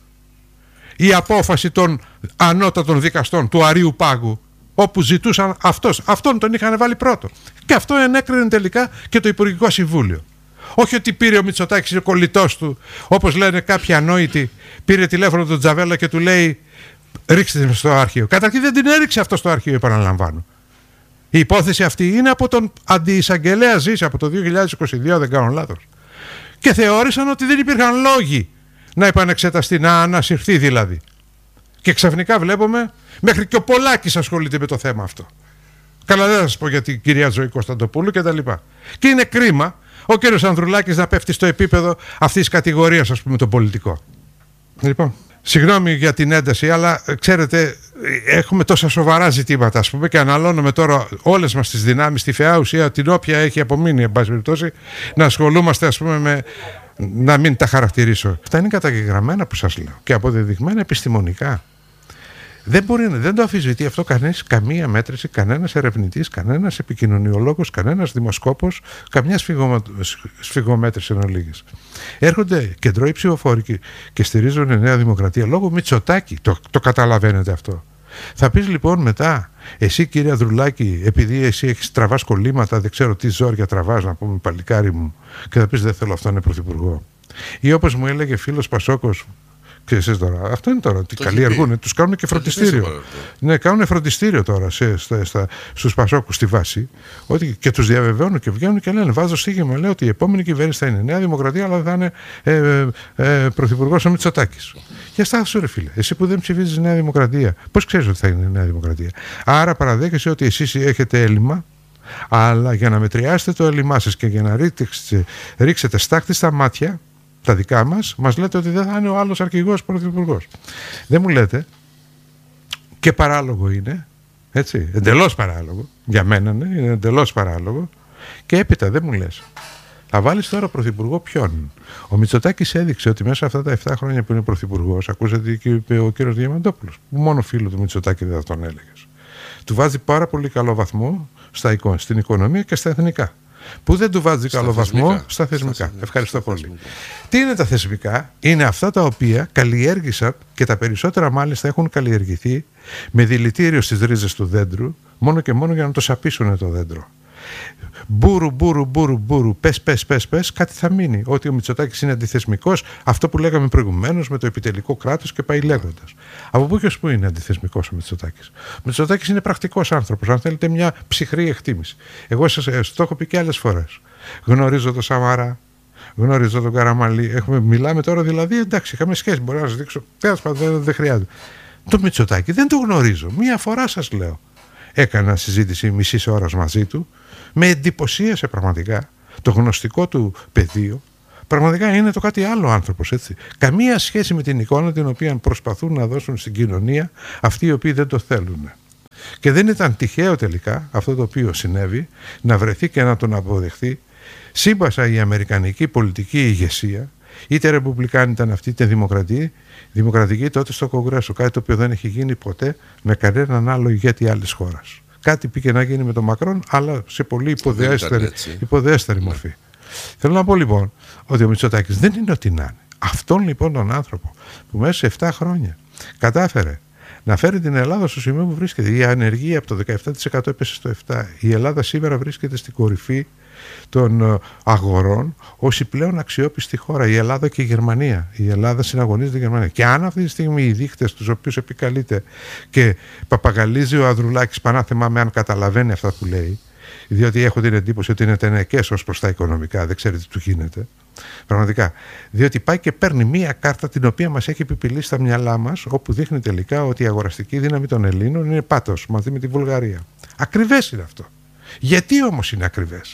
Speaker 1: η απόφαση των ανώτατων δικαστών του Αρείου Πάγου, όπου ζητούσαν αυτός, αυτόν τον είχαν βάλει πρώτο. Και αυτό ενέκρινε τελικά και το Υπουργικό Συμβούλιο. Όχι ότι πήρε ο Μητσοτάκης, ο κολλητός του, όπως λένε κάποιοι ανόητοι, πήρε τηλέφωνο τον Τζαβέλα και του λέει ρίξτε την στο αρχείο. Καταρχήν δεν την έριξε αυτό στο αρχείο, επαναλαμβάνω. Η υπόθεση αυτή είναι από τον αντιεισαγγελέα Ζήση από το δύο χιλιάδες είκοσι δύο, δεν κάνω λάθος. Και θεώρησαν ότι δεν υπήρχαν λόγοι να επανεξεταστεί, να ανασυρθεί δηλαδή. Και ξαφνικά βλέπουμε μέχρι και ο Πολάκης ασχολείται με το θέμα αυτό. Καλά, δεν θα σας πω για την κυρία Ζωή Κωνσταντοπούλου και τα λοιπά. Και είναι κρίμα ο κύριος Ανδρουλάκης να πέφτει στο επίπεδο αυτής της κατηγορίας, ας πούμε, το πολιτικό. Λοιπόν, συγγνώμη για την ένταση, αλλά ξέρετε, έχουμε τόσα σοβαρά ζητήματα, ας πούμε, και αναλώνουμε τώρα όλες μας τις δυνάμεις, τη φαιά ουσία, την όποια έχει απομείνει, εν πάση περιπτώσει, να ασχολούμαστε, ας πούμε, με. Να μην τα χαρακτηρίσω. Αυτά είναι καταγεγραμμένα που σας λέω και αποδεδειγμένα επιστημονικά. Δεν μπορεί να δεν το αμφισβητεί αυτό κανείς, καμία μέτρηση, κανένας ερευνητής, κανένας επικοινωνιολόγος, κανένας δημοσκόπος, καμιά σφυγμομέτρηση εν ολίγης. Έρχονται κεντρώοι ψηφοφόροι και στηρίζουν η Νέα Δημοκρατία λόγω Μητσοτάκη. Το, το καταλαβαίνετε αυτό. Θα πεις λοιπόν μετά, εσύ κύριε Ανδρουλάκη, επειδή εσύ έχεις τραβάς κολλήματα, δεν ξέρω τι ζόρια τραβάς, να πούμε παλικάρι μου, και θα πεις δεν θέλω αυτό είναι πρωθυπουργό. Ή όπως μου έλεγε φίλος Πασόκος, και εσείς τώρα, αυτό είναι τώρα, ότι καλλιεργούν, τους κάνουν και φροντιστήριο. Ναι, κάνουν φροντιστήριο τώρα σε, στα, στα, στους Πασόκους στη βάση, ότι, και τους διαβεβαιώνουν και βγαίνουν και λένε, βάζω στίγμα, λέω ότι η επόμενη κυβέρνηση θα είναι Νέα Δημοκρατία, αλλά θα είναι ε, ε, ε, πρωθυπουργός ο Μητσοτάκης. Για στάθου ρε φίλε, εσύ που δεν ψηφίζεις Νέα Δημοκρατία, πώς ξέρεις ότι θα είναι Νέα Δημοκρατία? Άρα παραδέχεσαι ότι εσείς έχετε έλλειμμα, αλλά για να μετριάσετε το έλλειμμά σας και για να ρίξετε, ρίξετε στάχτη στα μάτια, τα δικά μας, μας λέτε ότι δεν θα είναι ο άλλος αρχηγός πρωθυπουργός. Δεν μου λέτε, και παράλογο είναι, έτσι, εντελώς παράλογο, για μένα ναι, είναι εντελώς παράλογο, και έπειτα δεν μου λες, θα βάλεις τώρα πρωθυπουργό ποιον? Ο Μητσοτάκης έδειξε ότι μέσα αυτά τα επτά χρόνια που είναι πρωθυπουργός, ακούσατε και είπε ο κύριος Διαμαντόπουλος, που μόνο φίλο του Μητσοτάκη δεν θα τον έλεγες, του βάζει πάρα πολύ καλό βαθμό στα, στην οικονομία και στα εθνικά. Που δεν του βάζει καλό θεσμικά. βαθμό στα θεσμικά. Στα Ευχαριστώ στα πολύ. Θεσμικά. Τι είναι τα θεσμικά? Είναι αυτά τα οποία καλλιέργησαν και τα περισσότερα μάλιστα έχουν καλλιεργηθεί με δηλητήριο στις ρίζες του δέντρου, μόνο και μόνο για να το σαπίσουν το δέντρο. Μπούρου, μπούρου, μπούρου, μπούρου, πες, πες, πες, πες, κάτι θα μείνει. Ότι ο Μητσοτάκης είναι αντιθεσμικός, αυτό που λέγαμε προηγουμένως με το επιτελικό κράτος και πάει λέγοντας. Από πού και ως πού είναι αντιθεσμικός ο Μητσοτάκης? Ο Μητσοτάκης είναι πρακτικός άνθρωπος, αν θέλετε μια ψυχρή εκτίμηση. Εγώ σας το έχω πει και άλλες φορές. Γνωρίζω τον Σαμαρά, γνώριζα τον Καραμανλή. Έχουμε, μιλάμε τώρα δηλαδή, εντάξει, είχαμε σχέση. Μπορεί να σας δείξω. Τέλος πάντων, δεν, δεν χρειάζεται. Το Μητσοτάκη δεν το γνωρίζω. Μία φορά σας λέω. Έκανα συζήτηση μισής ώρας μαζί του. Με εντυπωσίασε πραγματικά το γνωστικό του πεδίο. Πραγματικά είναι το κάτι άλλο άνθρωπος, έτσι. Καμία σχέση με την εικόνα την οποία προσπαθούν να δώσουν στην κοινωνία αυτοί οι οποίοι δεν το θέλουν. Και δεν ήταν τυχαίο τελικά αυτό το οποίο συνέβη να βρεθεί και να τον αποδεχθεί σύμπασα η αμερικανική πολιτική ηγεσία, είτε ρεπουμπλικάνη ήταν αυτή είτε δημοκρατική, δημοκρατική τότε στο Κογκρέσο, κάτι το οποίο δεν έχει γίνει ποτέ με κανέναν άλλο ηγέτη άλλης χώρας. Κάτι πήγε να γίνει με τον Μακρόν, αλλά σε πολύ υποδεέστερη, υποδεέστερη μορφή. Θέλω να πω λοιπόν ότι ο Μητσοτάκης δεν είναι ό,τι να είναι. Αυτόν λοιπόν τον άνθρωπο που μέσα σε επτά χρόνια κατάφερε να φέρει την Ελλάδα στο σημείο που βρίσκεται. Η ανεργία από το δεκαεπτά τοις εκατό έπεσε στο επτά τοις εκατό. Η Ελλάδα σήμερα βρίσκεται στην κορυφή των αγορών ως η πλέον αξιόπιστη χώρα. Η Ελλάδα και η Γερμανία. Η Ελλάδα συναγωνίζεται η Γερμανία. Και αν αυτή τη στιγμή οι δείχτες τους οποίους επικαλείται και παπαγαλίζει ο Ανδρουλάκης, πανάθεμα με αν καταλαβαίνει αυτά που λέει, διότι έχω την εντύπωση ότι είναι τενεκές ως προς τα οικονομικά, δεν ξέρετε τι του γίνεται. Πραγματικά. Διότι πάει και παίρνει μία κάρτα την οποία μας έχει επιπηλήσει στα μυαλά μας, όπου δείχνει τελικά ότι η αγοραστική δύναμη των Ελλήνων είναι πάτος μαζί με τη Βουλγαρία. Ακριβές είναι αυτό. Γιατί όμως είναι ακριβές?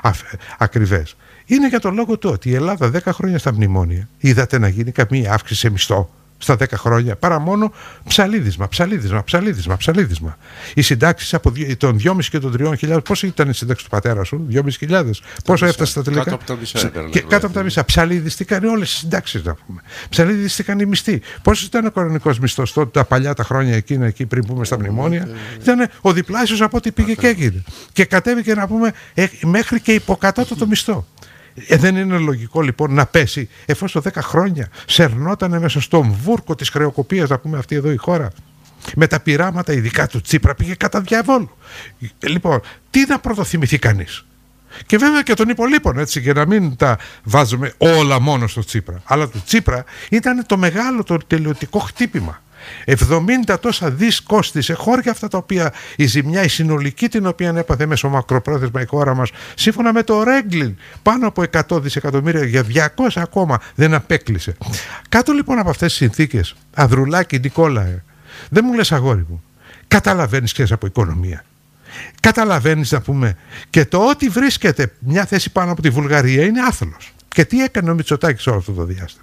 Speaker 1: Ακριβές. Είναι για τον λόγο του ότι η Ελλάδα δέκα χρόνια στα μνημόνια είδατε να γίνει καμία αύξηση σε μισθό στα δέκα χρόνια, παρά μόνο ψαλίδισμα, ψαλίδισμα, ψαλίδισμα, ψαλίδισμα. Οι συντάξεις από των δυόμισι και των τριών χιλιάδων, πόσο ήταν η σύνταξη του πατέρα σου, δυόμισι χιλιάδες, πόσο έφτασε στα τελικά?
Speaker 2: Κάτω από τα μισά έπαιρνε.
Speaker 1: Και κάτω από τα μισά. Ψαλίδιστηκαν όλες οι συντάξεις, να πούμε. Ψαλίδιστηκαν οι μισθοί. Πόσο ήταν ο κανονικός μισθός τότε, τα παλιά τα χρόνια εκείνα, εκεί πριν πούμε στα μνημόνια? Ήταν ο διπλάσιος από ό,τι πήγε και έγινε. Και κατέβηκε να πούμε μέχρι και υποκατώτατο μισθό. Ε, δεν είναι λογικό λοιπόν να πέσει, εφόσον δέκα χρόνια σερνότανε μέσα στον βούρκο της χρεοκοπίας, να πούμε αυτή εδώ η χώρα, με τα πειράματα ειδικά του Τσίπρα, πήγε κατά διαβόλου. Ε, λοιπόν, τι να πρωτοθυμηθεί κανείς? Και βέβαια και των υπολείπων, έτσι, για να μην τα βάζουμε όλα μόνο στο Τσίπρα. Αλλά του Τσίπρα ήταν το μεγάλο, το τελειωτικό χτύπημα. εβδομήντα τόσα δις κόστισε, χώρια αυτά τα οποία η ζημιά, η συνολική την οποία έπαθε μέσω μακροπρόθεσμα η χώρα μας, σύμφωνα με το Ρέγκλιν, πάνω από εκατό δισεκατομμύρια, για διακόσια ακόμα δεν απέκλεισε. Κάτω λοιπόν από αυτές τις συνθήκες, Ανδρουλάκη, Νικόλαε, δεν μου λες αγόρι μου, καταλαβαίνεις και από οικονομία? Καταλαβαίνεις, να πούμε, και το ότι βρίσκεται μια θέση πάνω από τη Βουλγαρία είναι άθλος. Και τι έκανε ο Μητσοτάκης όλο αυτό το διάστημα?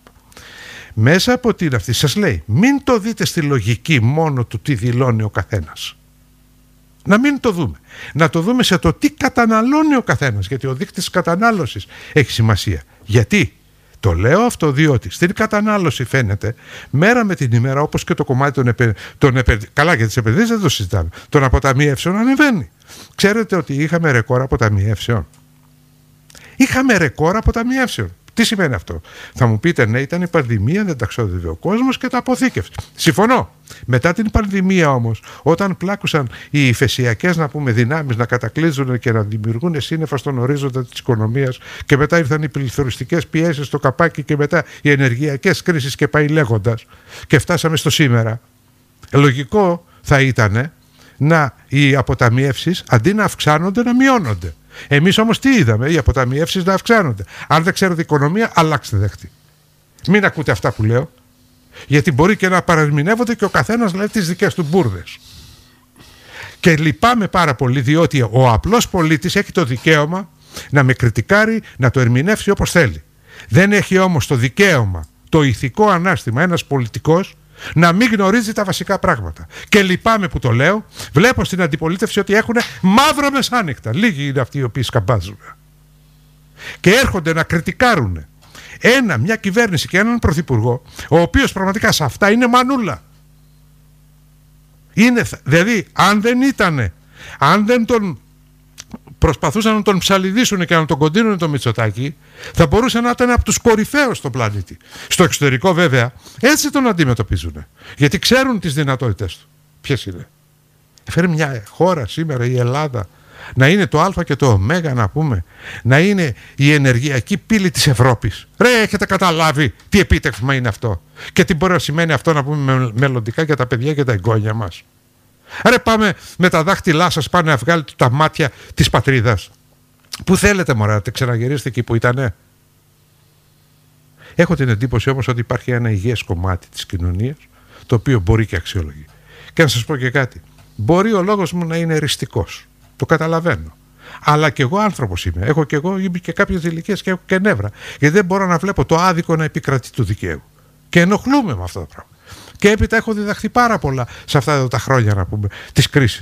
Speaker 1: Μέσα από την αυτή σας λέει, μην το δείτε στη λογική μόνο του τι δηλώνει ο καθένας. Να μην το δούμε. Να το δούμε σε το τι καταναλώνει ο καθένας, γιατί ο δείκτης κατανάλωσης έχει σημασία. Γιατί? Το λέω αυτό διότι στην κατανάλωση φαίνεται μέρα με την ημέρα, όπως και το κομμάτι των επενδύσεων, επε... καλά, για τις επενδύσεις δεν το συζητάμε, των αποταμιεύσεων ανεβαίνει. Ξέρετε ότι είχαμε ρεκόρ αποταμιεύσεων. Είχαμε ρεκόρ αποταμιεύσεων. Τι σημαίνει αυτό? Θα μου πείτε, ναι, ήταν η πανδημία, δεν τα ξόδευε ο κόσμος και τα αποθήκευσε. Συμφωνώ. Μετά την πανδημία όμως, όταν πλάκουσαν οι υφεσιακές, να πούμε, δυνάμεις να κατακλείζουν και να δημιουργούν σύννεφα στον ορίζοντα της οικονομίας, και μετά ήρθαν οι πληθωριστικές πιέσεις στο καπάκι και μετά οι ενεργειακές κρίσεις και πάει λέγοντας, και φτάσαμε στο σήμερα. Λογικό θα ήταν να οι αποταμιεύσεις αντί να αυξάνονται να μειώνονται. Εμείς όμως τι είδαμε? Οι αποταμιεύσεις να αυξάνονται. Αν δεν ξέρετε οικονομία, αλλάξτε δέχτη. Μην ακούτε αυτά που λέω, γιατί μπορεί και να παραμηνεύονται και ο καθένας λέει τις δικές του μπουρδες. Και λυπάμαι πάρα πολύ, διότι ο απλός πολίτης έχει το δικαίωμα να με κριτικάρει, να το ερμηνεύσει όπως θέλει. Δεν έχει όμως το δικαίωμα, το ηθικό ανάστημα ένας πολιτικός να μην γνωρίζει τα βασικά πράγματα. Και λυπάμαι που το λέω. Βλέπω στην αντιπολίτευση ότι έχουν μαύρα μεσάνυχτα. Λίγοι είναι αυτοί οι οποίοι σκαμπάζουν και έρχονται να κριτικάρουν ένα, μια κυβέρνηση και έναν πρωθυπουργό, ο οποίος πραγματικά σε αυτά είναι μανούλα. Είναι, δηλαδή, αν δεν ήτανε, αν δεν τον προσπαθούσαν να τον ψαλιδίσουν και να τον κοντίνουν το Μητσοτάκη, θα μπορούσε να ήταν από τους κορυφαίους στον πλανήτη. Στο εξωτερικό βέβαια έτσι τον αντιμετωπίζουν, γιατί ξέρουν τις δυνατότητες του. Ποιες είναι? Φέρει μια χώρα σήμερα, η Ελλάδα, να είναι το Α και το Ω, να πούμε, να είναι η ενεργειακή πύλη της Ευρώπης. Ρε, έχετε καταλάβει τι επίτευγμα είναι αυτό? Και τι μπορεί να σημαίνει αυτό, να πούμε, μελλοντικά για τα παιδιά και τα εγγόνια μας? Ρε, πάμε με τα δάχτυλά σας, πάνε να βγάλετε τα μάτια της πατρίδας. Πού θέλετε, μωρέ, να ξαναγυρίσετε εκεί που ήτανε? Έχω την εντύπωση όμως ότι υπάρχει ένα υγιές κομμάτι της κοινωνίας το οποίο μπορεί και αξιολογεί. Και να σας πω και κάτι. Μπορεί ο λόγος μου να είναι εριστικός. Το καταλαβαίνω. Αλλά και εγώ άνθρωπος είμαι. Έχω και εγώ είμαι και κάποιες ηλικίες και έχω και νεύρα. Γιατί δεν μπορώ να βλέπω το άδικο να επικρατεί του δικαίου. Και ενοχλούμε με αυτά τα πράγματα. Και έπειτα έχω διδαχθεί πάρα πολλά σε αυτά τα χρόνια, να πούμε, της κρίσης.